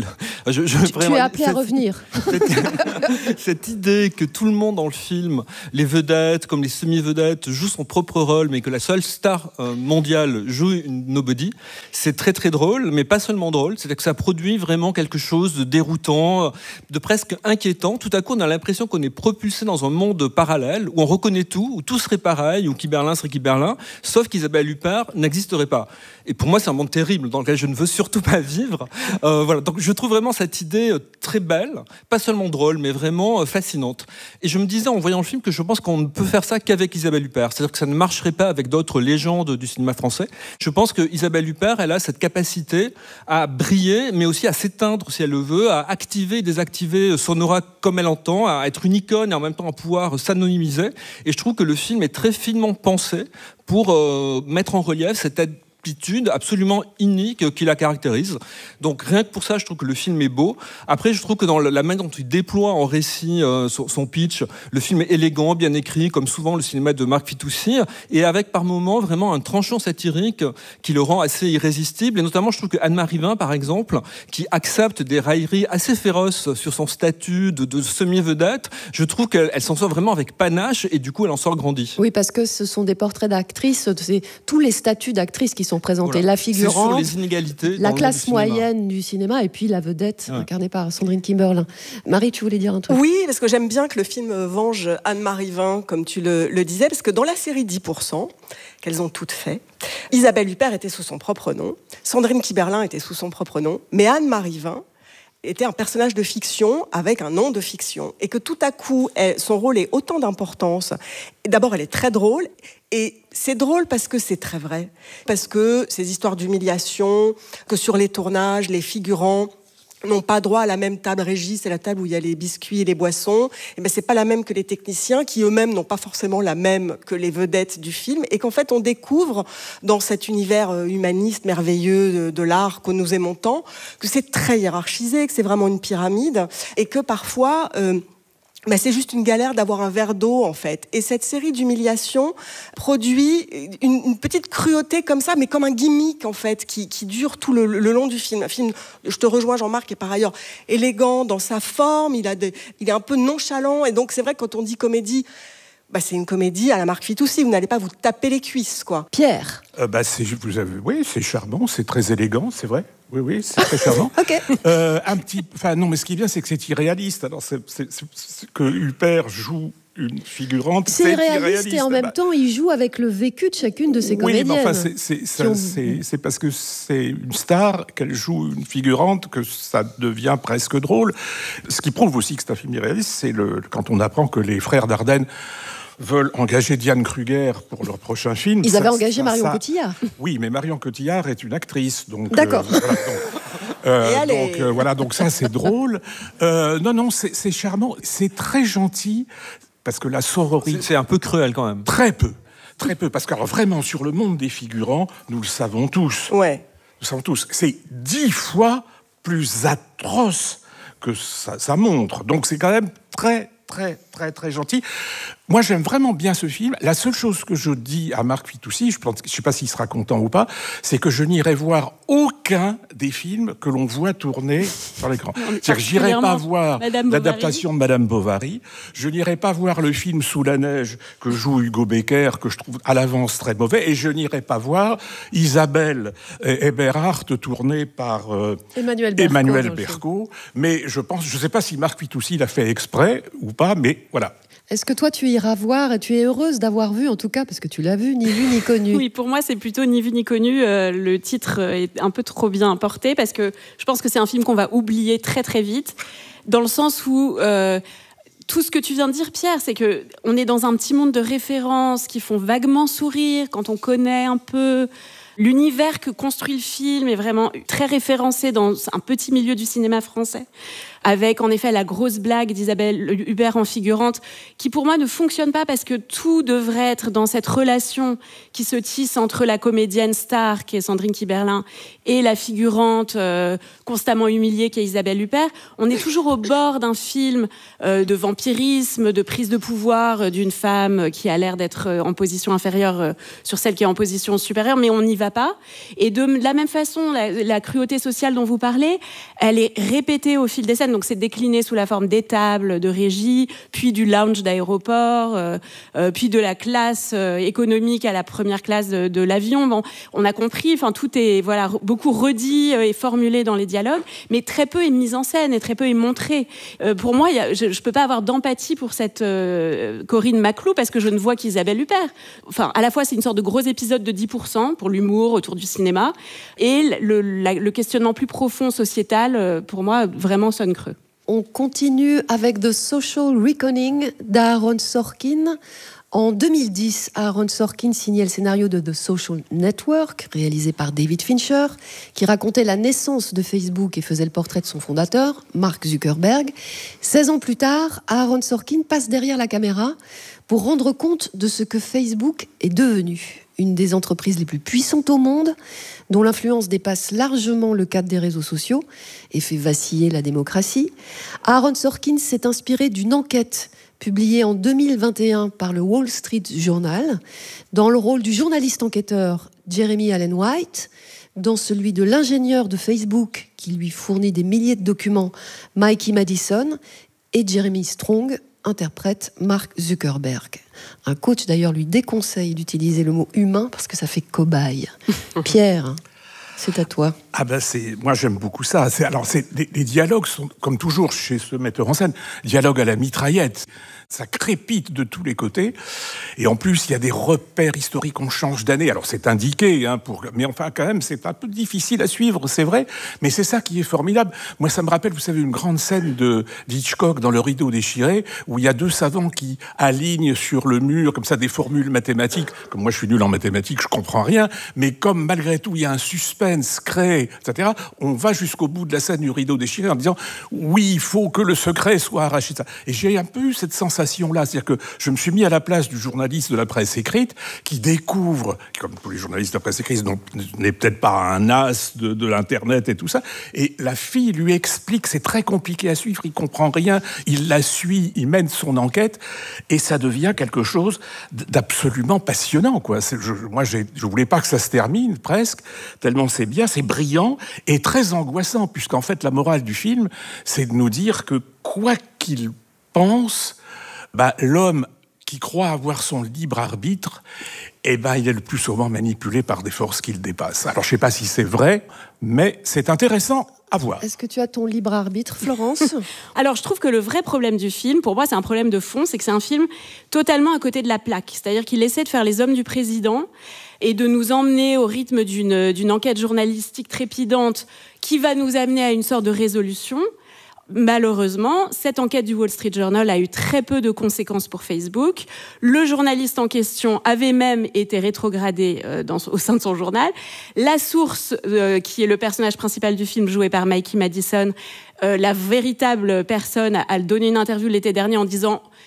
es appelé à revenir. Cette idée que tout le monde dans le film, les vedettes comme les semi-vedettes, joue son propre rôle, mais que la seule star mondiale joue une nobody, c'est très très drôle, mais pas seulement drôle. C'est-à-dire que ça produit vraiment quelque chose de déroutant, de presque inquiétant. Tout à coup, on a l'impression qu'on est propulsé dans un monde parallèle où on reconnaît tout, où tout serait pareil, où Kiberlin serait Kiberlin, sauf qu'Isabelle Huppert n'existerait pas. Et pour moi, c'est un monde terrible dans lequel je ne veux surtout pas vivre. Voilà. Donc, je trouve vraiment cette idée très belle, pas seulement drôle, mais vraiment fascinante. Et je me disais en voyant le film que je pense qu'on ne peut faire ça qu'avec Isabelle Huppert. C'est-à-dire que ça ne marcherait pas avec d'autres légendes du cinéma français. Je pense que Isabelle Huppert, elle a cette capacité à briller, mais aussi à s'éteindre si elle le veut, à activer et désactiver son aura comme elle entend, à être une icône et en même temps à pouvoir s'anonymiser. Et je trouve que le film est très finement pensé pour mettre en relief cette attitude absolument unique qui la caractérise. Donc rien que pour ça, je trouve que le film est beau. Après, je trouve que dans la manière dont il déploie en récit son pitch, le film est élégant, bien écrit, comme souvent le cinéma de Marc Fitoussi, et avec par moments vraiment un tranchant satirique qui le rend assez irrésistible. Et notamment, je trouve que Anne-Marie Vin, par exemple, qui accepte des railleries assez féroces sur son statut de semi-vedette, je trouve qu'elle s'en sort vraiment avec panache, et du coup, elle en sort grandie. Oui, parce que ce sont des portraits d'actrices, c'est tous les statuts d'actrices qui sont présentés. Voilà. La figurante, sur les inégalités la classe moyenne du cinéma, et puis la vedette incarnée par Sandrine Kiberlin. Marie, tu voulais dire un truc ? Oui, parce que j'aime bien que le film venge Anne-Marie Vin, comme tu le disais, parce que dans la série 10%, qu'elles ont toutes fait, Isabelle Huppert était sous son propre nom, Sandrine Kiberlin était sous son propre nom, mais Anne-Marie Vin était un personnage de fiction avec un nom de fiction. Et que tout à coup, son rôle est autant d'importance. D'abord, elle est très drôle. Et c'est drôle parce que c'est très vrai. Parce que ces histoires d'humiliation, que sur les tournages, les figurants n'ont pas droit à la même table régie, c'est la table où il y a les biscuits et les boissons, et ben c'est pas la même que les techniciens, qui eux-mêmes n'ont pas forcément la même que les vedettes du film, et qu'en fait on découvre dans cet univers humaniste, merveilleux de l'art que nous aimons tant, que c'est très hiérarchisé, que c'est vraiment une pyramide, et que parfois... c'est juste une galère d'avoir un verre d'eau, en fait. Et cette série d'humiliations produit une petite cruauté comme ça, mais comme un gimmick, en fait, qui dure tout le long du film. Un film, je te rejoins, Jean-Marc, est par ailleurs élégant dans sa forme, il est un peu nonchalant, et donc c'est vrai que quand on dit comédie, c'est une comédie à la Marc Fitoussi, vous n'allez pas vous taper les cuisses, quoi. Pierre. Oui, c'est charmant, c'est très élégant, c'est vrai. Oui, c'est très charmant. Ok. Mais ce qui est bien, c'est que c'est irréaliste. Alors, c'est que Huppert joue une figurante, c'est irréaliste, et en même temps, il joue avec le vécu de chacune de ses comédiennes. Oui, mais c'est parce que c'est une star qu'elle joue une figurante que ça devient presque drôle. Ce qui prouve aussi que c'est un film irréaliste, c'est quand on apprend que les frères Dardenne veulent engager Diane Kruger pour leur prochain film. Ils avaient engagé Marion Cotillard. Oui, mais Marion Cotillard est une actrice, donc... D'accord. Donc ça, c'est drôle. Non, c'est charmant, c'est très gentil, parce que la sororité... C'est un peu cruel, quand même. Très peu, parce que vraiment, sur le monde des figurants, nous le savons tous. Ouais. Nous le savons tous. C'est 10 fois plus atroce que ça montre. Donc c'est quand même très, très, très, très gentil. Moi, j'aime vraiment bien ce film. La seule chose que je dis à Marc Fitoussi, je ne sais pas s'il sera content ou pas, c'est que je n'irai voir aucun des films que l'on voit tourner sur l'écran. C'est-à-dire que j'irai pas voir l'adaptation de Madame Bovary, je n'irai pas voir le film Sous la neige que joue Hugo Becker, que je trouve à l'avance très mauvais, et je n'irai pas voir Isabelle Eberhardt tournée par Emmanuel Berco. Mais je ne sais pas si Marc Fitoussi l'a fait exprès ou pas, mais voilà. Est-ce que toi, tu iras voir et tu es heureuse d'avoir vu, en tout cas, parce que tu l'as vu, Ni vu ni connu? Oui, pour moi, c'est plutôt Ni vu ni connu. Le titre est un peu trop bien porté, parce que je pense que c'est un film qu'on va oublier très très vite, dans le sens où tout ce que tu viens de dire, Pierre, c'est qu'on est dans un petit monde de références qui font vaguement sourire quand on connaît un peu. L'univers que construit le film est vraiment très référencé dans un petit milieu du cinéma français, avec en effet la grosse blague d'Isabelle Huppert en figurante, qui pour moi ne fonctionne pas parce que tout devrait être dans cette relation qui se tisse entre la comédienne star, qui est Sandrine Kiberlin, et la figurante constamment humiliée, qui est Isabelle Huppert. On est toujours au bord d'un film de vampirisme, de prise de pouvoir d'une femme qui a l'air d'être en position inférieure sur celle qui est en position supérieure, mais on n'y va pas. Et de la même façon, la cruauté sociale dont vous parlez, elle est répétée au fil des scènes. Donc c'est décliné sous la forme d'étables de régie, puis du lounge d'aéroport, puis de la classe économique à la première classe de l'avion. Bon, on a compris, enfin tout est beaucoup redit et formulé dans les dialogues, mais très peu est mis en scène et très peu est montré. Pour moi, je peux pas avoir d'empathie pour cette Corinne Maclou parce que je ne vois qu'Isabelle Huppert. Enfin, à la fois c'est une sorte de gros épisode de 10% pour l'humour autour du cinéma, et le questionnement plus profond sociétal, pour moi, vraiment sonne creux. On continue avec The Social Reckoning d'Aaron Sorkin. En 2010, Aaron Sorkin signait le scénario de The Social Network, réalisé par David Fincher, qui racontait la naissance de Facebook et faisait le portrait de son fondateur, Mark Zuckerberg. 16 ans plus tard, Aaron Sorkin passe derrière la caméra pour rendre compte de ce que Facebook est devenu. Une des entreprises les plus puissantes au monde, dont l'influence dépasse largement le cadre des réseaux sociaux et fait vaciller la démocratie. Aaron Sorkin s'est inspiré d'une enquête publiée en 2021 par le Wall Street Journal, dans le rôle du journaliste enquêteur Jeremy Allen White, dans celui de l'ingénieur de Facebook qui lui fournit des milliers de documents, Mikey Madison, et Jeremy Strong interprète Mark Zuckerberg. Un coach d'ailleurs lui déconseille d'utiliser le mot humain parce que ça fait cobaye. Pierre, c'est à toi. Moi j'aime beaucoup ça. Les dialogues sont, comme toujours chez ce metteur en scène, dialogue à la mitraillette. Ça crépite de tous les côtés. Et en plus, il y a des repères historiques, on change d'année. Alors c'est indiqué, mais enfin quand même, c'est un peu difficile à suivre, c'est vrai. Mais c'est ça qui est formidable. Moi, ça me rappelle, vous savez, une grande scène d'Hitchcock dans Le Rideau déchiré, où il y a deux savants qui alignent sur le mur, comme ça, des formules mathématiques. Comme moi, je suis nul en mathématiques, je comprends rien. Mais comme malgré tout, il y a un suspense créé, etc., on va jusqu'au bout de la scène du Rideau déchiré en disant « Oui, il faut que le secret soit arraché. » Et j'ai un peu eu cette sensation là, c'est-à-dire que je me suis mis à la place du journaliste de la presse écrite qui découvre, comme tous les journalistes de la presse écrite, n'est peut-être pas un as de l'internet et tout ça, et la fille lui explique, c'est très compliqué à suivre, il comprend rien, il la suit, il mène son enquête, et ça devient quelque chose d'absolument passionnant, quoi. Moi, je voulais pas que ça se termine, presque, tellement c'est bien, c'est brillant, et très angoissant, puisqu'en fait, la morale du film, c'est de nous dire que quoi qu'il pense, l'homme qui croit avoir son libre arbitre, il est le plus souvent manipulé par des forces qui le dépassent. Alors, je ne sais pas si c'est vrai, mais c'est intéressant à voir. Est-ce que tu as ton libre arbitre, Florence ? Alors, je trouve que le vrai problème du film, pour moi, c'est un problème de fond, c'est que c'est un film totalement à côté de la plaque. C'est-à-dire qu'il essaie de faire les hommes du président et de nous emmener au rythme d'une enquête journalistique trépidante qui va nous amener à une sorte de résolution. Malheureusement, cette enquête du Wall Street Journal a eu très peu de conséquences pour Facebook. Le journaliste en question avait même été rétrogradé au sein de son journal. La source, qui est le personnage principal du film, joué par Mikey Madison, la véritable personne, a donné une interview l'été dernier en disant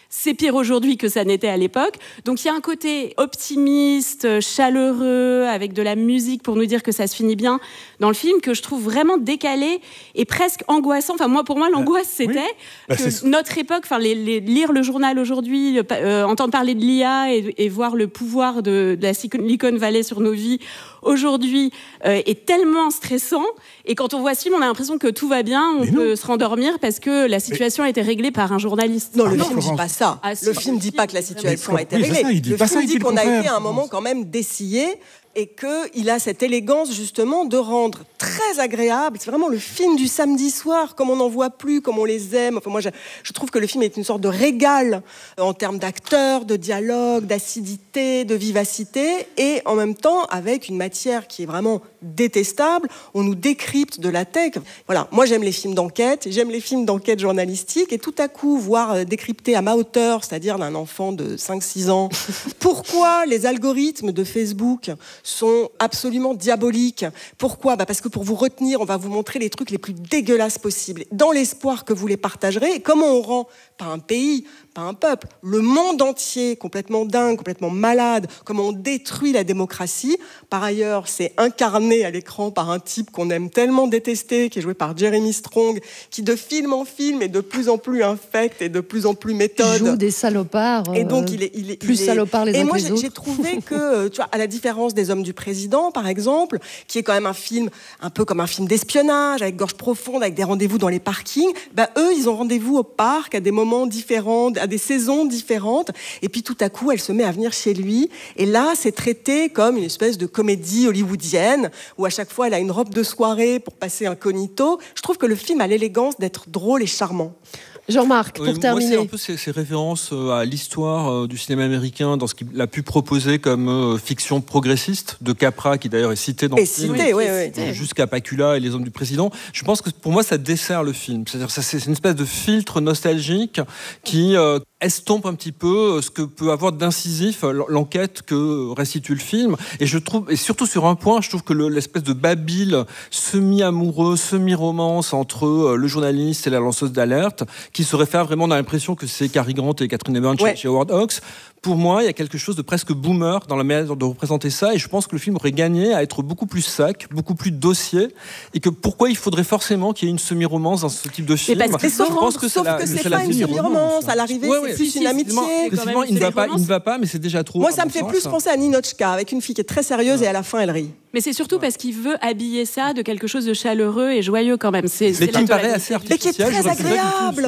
c'est pire aujourd'hui que ça n'était à l'époque. Donc il y a un côté optimiste, chaleureux, avec de la musique pour nous dire que ça se finit bien dans le film, que je trouve vraiment décalé et presque angoissant. Enfin, pour moi, l'angoisse, c'était que notre époque, lire le journal aujourd'hui, entendre parler de l'IA et voir le pouvoir de la Silicon Valley sur nos vies aujourd'hui est tellement stressant. Et quand on voit ce film, on a l'impression que tout va bien, on peut se rendormir parce que la situation a été réglée par un journaliste. Non, le film ne dit pas ça. Le film ne dit pas que la situation a été réglée. Le film dit qu'on a été à un moment quand même dessillé et qu'il a cette élégance justement de rendre très agréable. C'est vraiment le film du samedi soir, comme on n'en voit plus, comme on les aime. Enfin, moi, je trouve que le film est une sorte de régal en termes d'acteurs, de dialogue, d'acidité, de vivacité, et en même temps avec une matière qui est vraiment détestable. On nous décrypte de la tech. Voilà, moi j'aime les films d'enquête, j'aime les films d'enquête journalistique, et tout à coup voir décrypter à ma hauteur, c'est-à-dire d'un enfant de 5-6 ans, pourquoi les algorithmes de Facebook sont absolument diaboliques. Pourquoi ? Parce que pour vous retenir, on va vous montrer les trucs les plus dégueulasses possibles, dans l'espoir que vous les partagerez. Et comment on rend, pas un pays, pas un peuple, le monde entier complètement dingue, complètement malade, comment on détruit la démocratie. Par ailleurs, c'est incarné à l'écran par un type qu'on aime tellement détester, qui est joué par Jeremy Strong, qui de film en film est de plus en plus infect et de plus en plus méthode. Il joue des salopards. Et donc il est plus salopards les uns que les autres. Et moi j'ai trouvé que, tu vois, à la différence des Hommes du Président, par exemple, qui est quand même un film un peu comme un film d'espionnage, avec gorge profonde, avec des rendez-vous dans les parkings, eux, ils ont rendez-vous au parc à des moments différents, à des saisons différentes, et puis tout à coup, elle se met à venir chez lui, et là, c'est traité comme une espèce de comédie hollywoodienne, où à chaque fois, elle a une robe de soirée pour passer incognito. Je trouve que le film a l'élégance d'être drôle et charmant. Jean-Marc, pour terminer. Moi, c'est un peu ces références à l'histoire du cinéma américain, dans ce qu'il a pu proposer comme fiction progressiste, de Capra, qui d'ailleurs est cité dans le film, jusqu'à Pacula et Les Hommes du Président. Je pense que pour moi, ça dessert le film. C'est-à-dire que c'est une espèce de filtre nostalgique qui estompe un petit peu ce que peut avoir d'incisif l'enquête que restitue le film. Et je trouve, et surtout sur un point, je trouve que l'espèce de babil semi-amoureux, semi-romance entre le journaliste et la lanceuse d'alerte, qui se réfère vraiment, on a l'impression que c'est Cary Grant et Catherine Evans chez Howard Hawks. Pour moi, il y a quelque chose de presque boomer dans la manière de représenter ça, et je pense que le film aurait gagné à être beaucoup plus sac, beaucoup plus dossier, et que pourquoi il faudrait forcément qu'il y ait une semi-romance dans ce type de film. Sauf que c'est pas une semi-romance, à l'arrivée, c'est plus une amitié. Effectivement, il ne va pas, mais c'est déjà trop. Moi, ça me fait plus penser à Ninochka, avec une fille qui est très sérieuse et à la fin, elle rit. Mais c'est surtout parce qu'il veut habiller ça de quelque chose de chaleureux et joyeux quand même. Mais qui me paraît assez artificiel. Mais qui est très agréable.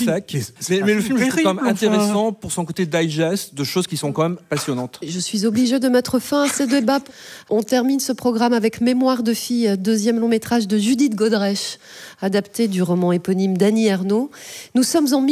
Mais le film est quand même intéressant pour son côté digest de choses qui sont quand même passionnantes. Je suis obligée de mettre fin à ces débats. On termine ce programme avec Mémoire de fille, deuxième long métrage de Judith Godrèche, adapté du roman éponyme d'Annie Ernaux. Nous sommes en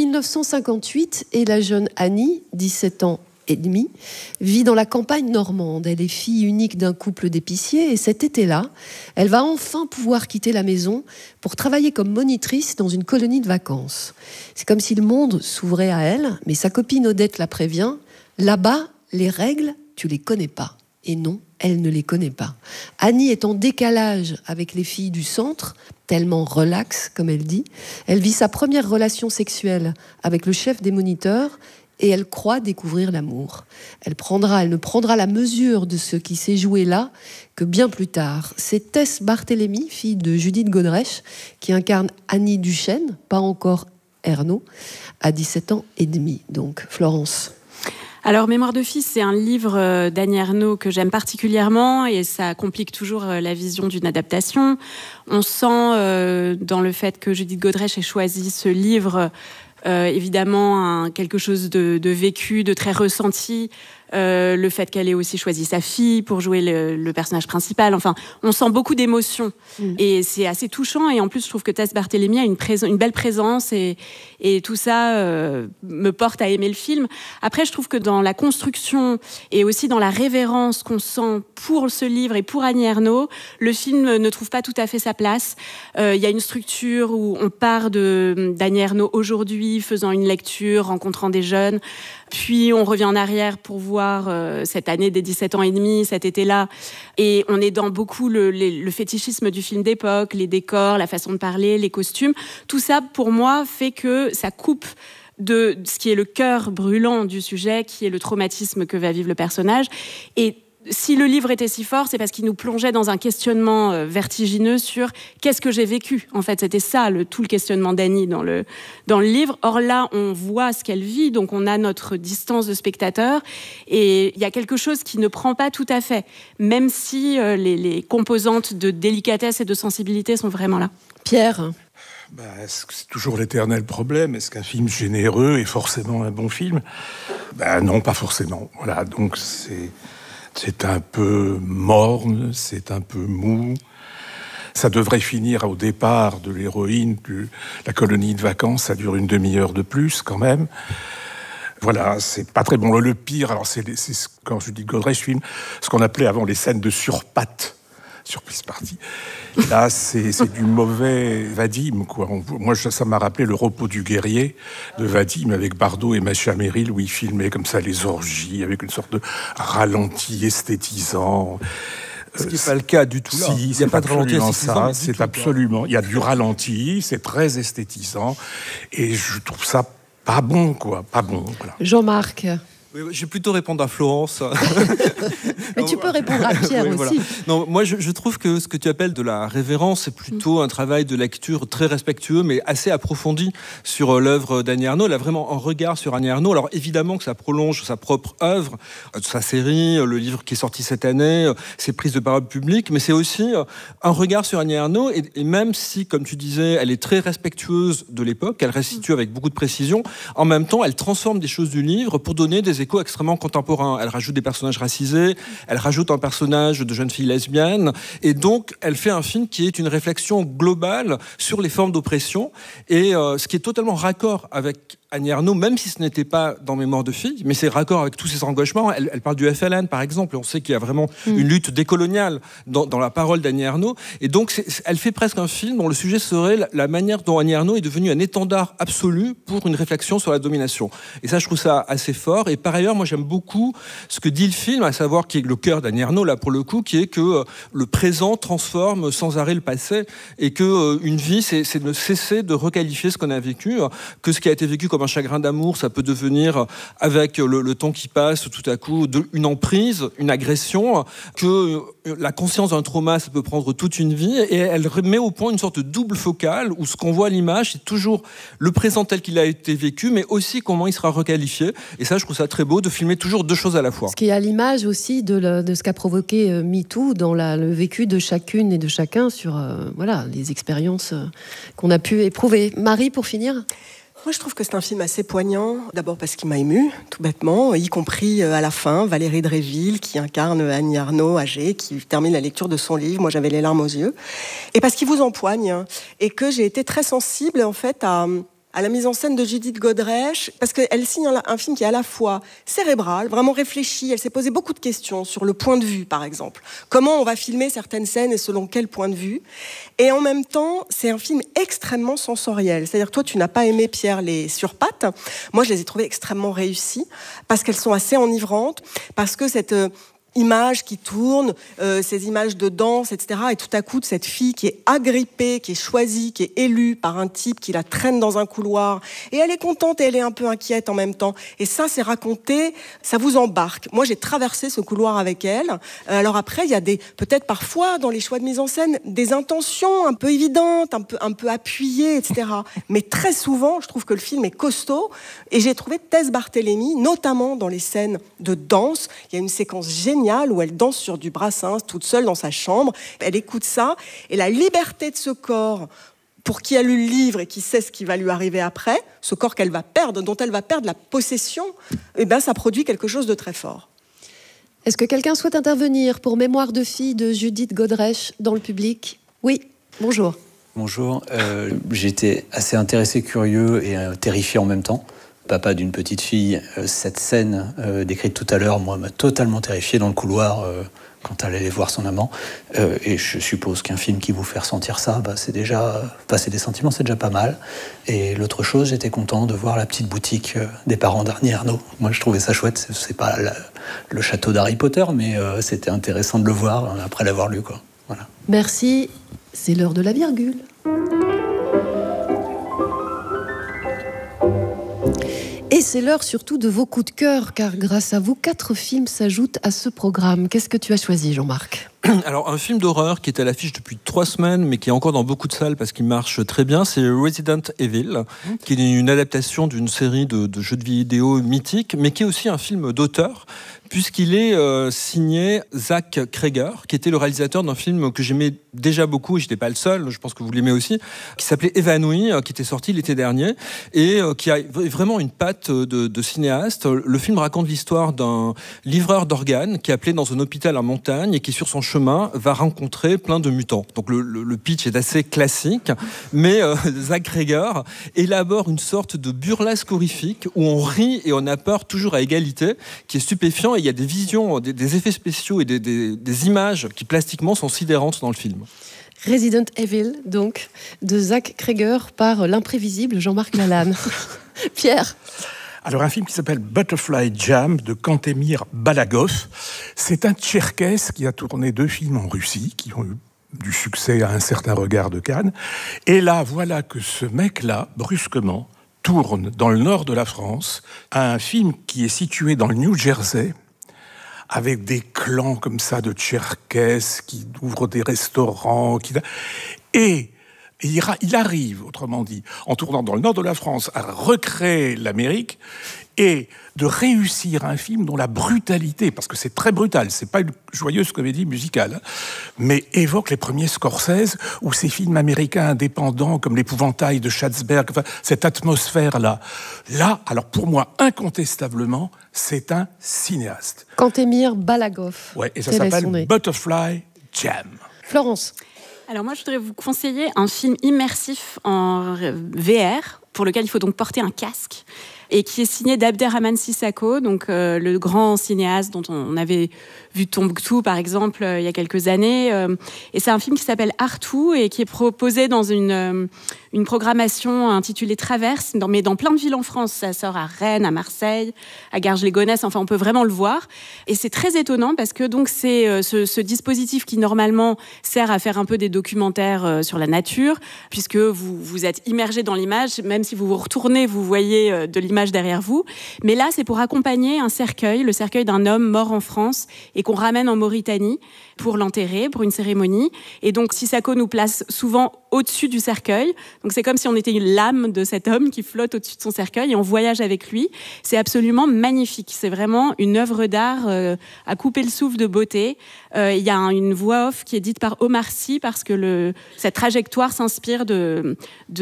1958 et la jeune Annie, 17 ans et demi, vit dans la campagne normande. Elle est fille unique d'un couple d'épiciers et cet été-là, elle va enfin pouvoir quitter la maison pour travailler comme monitrice dans une colonie de vacances. C'est comme si le monde s'ouvrait à elle, mais sa copine Odette la prévient. Là-bas, les règles, tu les connais pas. Et non, elle ne les connaît pas. Annie est en décalage avec les filles du centre, tellement relax, comme elle dit. Elle vit sa première relation sexuelle avec le chef des moniteurs et elle croit découvrir l'amour. Elle ne prendra la mesure de ce qui s'est joué là que bien plus tard. C'est Tess Barthélemy, fille de Judith Godrèche, qui incarne Annie Duchesne, pas encore Ernaux, à 17 ans et demi. Donc, Florence. Alors, Mémoire de fille, c'est un livre d'Annie Ernaux que j'aime particulièrement et ça complique toujours la vision d'une adaptation. On sent dans le fait que Judith Godrèche ait choisi ce livre évidemment quelque chose de vécu, de très ressenti. Le fait qu'elle ait aussi choisi sa fille pour jouer le personnage principal. Enfin, on sent beaucoup d'émotions et c'est assez touchant. Et en plus, je trouve que Tess Barthélemy a une belle présence et tout ça me porte à aimer le film. Après, je trouve que dans la construction et aussi dans la révérence qu'on sent pour ce livre et pour Annie Ernaux, le film ne trouve pas tout à fait sa place. Il y a une structure où on part d'Annie Ernaux aujourd'hui, faisant une lecture, rencontrant des jeunes. Puis on revient en arrière pour voir cette année des 17 ans et demi, cet été-là. Et on est dans beaucoup le fétichisme du film d'époque, les décors, la façon de parler, les costumes. Tout ça, pour moi, fait que ça coupe de ce qui est le cœur brûlant du sujet, qui est le traumatisme que va vivre le personnage. Et si le livre était si fort, c'est parce qu'il nous plongeait dans un questionnement vertigineux sur qu'est-ce que j'ai vécu. En fait, c'était ça, tout le questionnement d'Annie dans le livre. Or là, on voit ce qu'elle vit, donc on a notre distance de spectateur. Et il y a quelque chose qui ne prend pas tout à fait, même si les composantes de délicatesse et de sensibilité sont vraiment là. Pierre ? C'est toujours l'éternel problème. Est-ce qu'un film généreux est forcément un bon film ? Non, pas forcément. Voilà, donc c'est un peu morne, c'est un peu mou. Ça devrait finir au départ de l'héroïne, la colonie de vacances, ça dure une demi-heure de plus quand même. Voilà, c'est pas très bon. Le pire, alors c'est quand Judith Godrèche filme ce qu'on appelait avant les scènes de surpatte. Surprise party. Là, c'est du mauvais Vadim, quoi. Moi, ça m'a rappelé Le repos du guerrier de Vadim avec Bardot et Macha Merrill, où il filmait comme ça les orgies avec une sorte de ralenti esthétisant. Ce qui n'est pas le cas du tout là. Si, il n'y a pas de ralenti esthétisant. C'est absolument. Il y a du ralenti, c'est très esthétisant, et je trouve ça pas bon, quoi. Pas bon. Voilà. Jean-Marc. Oui, je vais plutôt répondre à Florence. Mais tu peux répondre à Pierre aussi. Voilà. Non, moi, je trouve que ce que tu appelles de la révérence, c'est plutôt un travail de lecture très respectueux, mais assez approfondi sur l'œuvre d'Annie Ernaux. Elle a vraiment un regard sur Annie Ernaux. Alors évidemment que ça prolonge sa propre œuvre, sa série, le livre qui est sorti cette année, ses prises de parole publiques, mais c'est aussi un regard sur Annie Ernaux. Et même si, comme tu disais, elle est très respectueuse de l'époque, elle restitue avec beaucoup de précision, en même temps, elle transforme des choses du livre pour donner des échos extrêmement contemporains. Elle rajoute des personnages racisés, elle rajoute un personnage de jeune fille lesbienne, et donc elle fait un film qui est une réflexion globale sur les formes d'oppression, et ce qui est totalement raccord avec Annie Ernaux, même si ce n'était pas dans Mémoire de fille, mais c'est raccord avec tous ses engagements. Elle parle du FLN, par exemple, et on sait qu'il y a vraiment une lutte décoloniale dans la parole d'Annie Ernaux, et donc elle fait presque un film dont le sujet serait la manière dont Annie Ernaux est devenue un étendard absolu pour une réflexion sur la domination. Et ça, je trouve ça assez fort. Et par ailleurs, moi, j'aime beaucoup ce que dit le film, à savoir qui est le cœur d'Annie Ernaux, là, pour le coup, qui est que le présent transforme sans arrêt le passé, et que une vie, c'est de cesser de requalifier ce qu'on a vécu, que ce qui a été vécu comme un chagrin d'amour, ça peut devenir, avec le temps qui passe, tout à coup, une emprise, une agression, que la conscience d'un trauma, ça peut prendre toute une vie, et elle met au point une sorte de double focale, où ce qu'on voit à l'image, c'est toujours le présent tel qu'il a été vécu, mais aussi comment il sera requalifié. Et ça, je trouve ça très beau, de filmer toujours deux choses à la fois. Ce qui est à l'image aussi de ce qu'a provoqué MeToo dans le vécu de chacune et de chacun sur les expériences qu'on a pu éprouver. Marie, pour finir ? Moi, je trouve que c'est un film assez poignant. D'abord parce qu'il m'a émue, tout bêtement, y compris à la fin, Valérie Dréville, qui incarne Annie Ernaux, âgée, qui termine la lecture de son livre. Moi, j'avais les larmes aux yeux. Et parce qu'il vous empoigne, et que j'ai été très sensible, en fait, à la mise en scène de Judith Godrèche, parce qu'elle signe un film qui est à la fois cérébral, vraiment réfléchi. Elle s'est posé beaucoup de questions sur le point de vue, par exemple. Comment on va filmer certaines scènes et selon quel point de vue. Et en même temps, c'est un film extrêmement sensoriel. C'est-à-dire, toi, tu n'as pas aimé, Pierre, les surpattes. Moi, je les ai trouvées extrêmement réussies, parce qu'elles sont assez enivrantes, parce que cette images qui tournent, ces images de danse, etc. Et tout à coup, de cette fille qui est agrippée, qui est choisie, qui est élue par un type qui la traîne dans un couloir. Et elle est contente et elle est un peu inquiète en même temps. Et ça, c'est raconté, ça vous embarque. Moi, j'ai traversé ce couloir avec elle. Alors après, il y a peut-être parfois, dans les choix de mise en scène, des intentions un peu évidentes, un peu appuyées, etc. Mais très souvent, je trouve que le film est costaud. Et j'ai trouvé Tess Barthélémy, notamment dans les scènes de danse. Il y a une séquence géniale où elle danse sur du Brassens toute seule dans sa chambre. Elle écoute ça et la liberté de ce corps, pour qui a lu le livre et qui sait ce qui va lui arriver après, ce corps qu'elle va perdre, dont elle va perdre la possession, ça produit quelque chose de très fort. Est-ce que quelqu'un souhaite intervenir pour Mémoire de fille de Judith Godrèche dans le public ? Oui, bonjour. Bonjour, j'étais assez intéressé, curieux et terrifié en même temps. Papa d'une petite fille, cette scène décrite tout à l'heure, moi, m'a totalement terrifié dans le couloir quand elle allait voir son amant. Et je suppose qu'un film qui vous fait ressentir ça, c'est déjà passer des sentiments, c'est déjà pas mal. Et l'autre chose, j'étais content de voir la petite boutique des parents d'Annie Ernaux. Moi, je trouvais ça chouette. C'est pas le château d'Harry Potter, mais c'était intéressant de le voir après l'avoir lu, quoi. Voilà. Merci. C'est l'heure de la virgule. c'est l'heure surtout de vos coups de cœur, car grâce à vous, 4 films s'ajoutent à ce programme. Qu'est-ce que tu as choisi, Jean-Marc ? Alors, un film d'horreur qui est à l'affiche depuis 3 semaines, mais qui est encore dans beaucoup de salles parce qu'il marche très bien, c'est Resident Evil, qui est une adaptation d'une série de jeux de vidéo mythiques, mais qui est aussi un film d'auteur, puisqu'il est signé Zach Cregger, qui était le réalisateur d'un film que j'aimais déjà beaucoup, et je n'étais pas le seul, je pense que vous l'aimez aussi, qui s'appelait Évanoui, qui était sorti l'été dernier, et qui a vraiment une patte de cinéaste. Le film raconte l'histoire d'un livreur d'organes qui est appelé dans un hôpital en montagne et qui, sur son chemin, va rencontrer plein de mutants. Donc le pitch est assez classique, mais Zach Cregger élabore une sorte de burlesque horrifique où on rit et on a peur toujours à égalité, qui est stupéfiant, et il y a des visions, des effets spéciaux et des images qui plastiquement sont sidérantes dans le film. Resident Evil, donc, de Zach Cregger par l'imprévisible Jean-Marc Lalanne. Pierre. Alors, un film qui s'appelle Butterfly Jam de Kantemir Balagov. C'est un Tcherkesse qui a tourné 2 films en Russie, qui ont eu du succès à un certain regard de Cannes. Et là, voilà que ce mec-là, brusquement, tourne dans le nord de la France un film qui est situé dans le New Jersey, avec des clans comme ça de Tcherkesses qui ouvrent des restaurants. Et il arrive, autrement dit, en tournant dans le nord de la France, à recréer l'Amérique et de réussir un film dont la brutalité, parce que c'est très brutal, c'est pas une joyeuse comédie musicale, mais évoque les premiers Scorsese ou ces films américains indépendants comme L'Épouvantail de Schatzberg, enfin, cette atmosphère-là. Là, alors pour moi, incontestablement, c'est un cinéaste. Kantemir Balagov. Ouais, et ça s'appelle Butterfly Jam. Florence. Alors moi, je voudrais vous conseiller un film immersif en VR, pour lequel il faut donc porter un casque, et qui est signé d'Abderrahmane Sissako, donc le grand cinéaste dont on avait vu Tombouctou, par exemple, il y a quelques années. Et c'est un film qui s'appelle Artou et qui est proposé dans une programmation intitulée Traverse, mais dans plein de villes en France. Ça sort à Rennes, à Marseille, à Garges-les-Gonesse, enfin on peut vraiment le voir. Et c'est très étonnant parce que donc c'est ce dispositif qui normalement sert à faire un peu des documentaires sur la nature, puisque vous êtes immergé dans l'image, même si vous vous retournez, vous voyez de l'image derrière vous. Mais là, c'est pour accompagner un cercueil, le cercueil d'un homme mort en France et qu'on ramène en Mauritanie pour l'enterrer, pour une cérémonie. Et donc, Sissako nous place souvent au-dessus du cercueil. Donc, c'est comme si on était l'âme de cet homme qui flotte au-dessus de son cercueil et on voyage avec lui. C'est absolument magnifique. C'est vraiment une œuvre d'art à couper le souffle de beauté. Il y a une voix off qui est dite par Omar Sy parce que cette trajectoire s'inspire de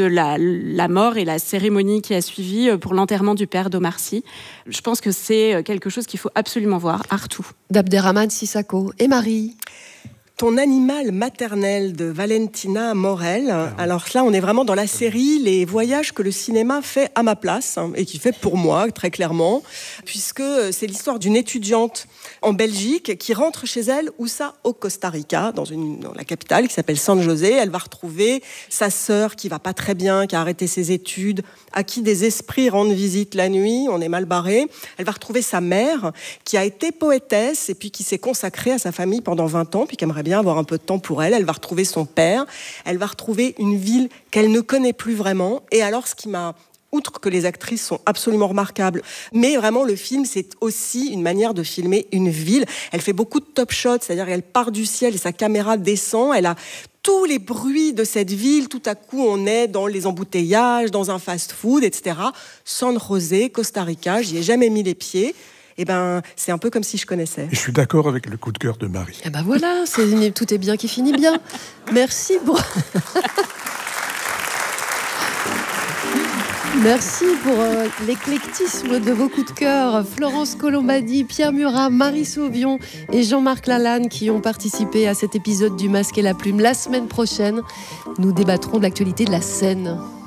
la mort et la cérémonie qui a suivi pour l'enterrement du père d'Omar Sy. Je pense que c'est quelque chose qu'il faut absolument voir. Artou. D'Abderrahmane Sissako. Et Marie. Ton animal maternel de Valentina Morel. Alors là, on est vraiment dans la série Les voyages que le cinéma fait à ma place, et qui fait pour moi, très clairement, puisque c'est l'histoire d'une étudiante en Belgique qui rentre chez elle, où ça, au Costa Rica, dans la capitale qui s'appelle San José. Elle va retrouver sa sœur qui va pas très bien, qui a arrêté ses études, à qui des esprits rendent visite la nuit, on est mal barré. Elle va retrouver sa mère qui a été poétesse et puis qui s'est consacrée à sa famille pendant 20 ans, puis qui aimerait bien avoir un peu de temps pour elle. Elle va retrouver son père, elle va retrouver une ville qu'elle ne connaît plus vraiment. Et alors, ce qui m'a... Outre que les actrices sont absolument remarquables, mais vraiment le film, c'est aussi une manière de filmer une ville. Elle fait beaucoup de top shots, c'est-à-dire qu'elle part du ciel et sa caméra descend. Elle a tous les bruits de cette ville. Tout à coup, on est dans les embouteillages, dans un fast-food, etc. San José, Costa Rica, j'y ai jamais mis les pieds. Eh ben, c'est un peu comme si je connaissais. Et je suis d'accord avec le coup de cœur de Marie. Eh ben voilà, tout est bien qui finit bien. Merci pour... Merci pour l'éclectisme de vos coups de cœur. Florence Colombani, Pierre Murat, Marie Sauvion et Jean-Marc Lalanne qui ont participé à cet épisode du Masque et la Plume. La semaine prochaine, nous débattrons de l'actualité de la scène.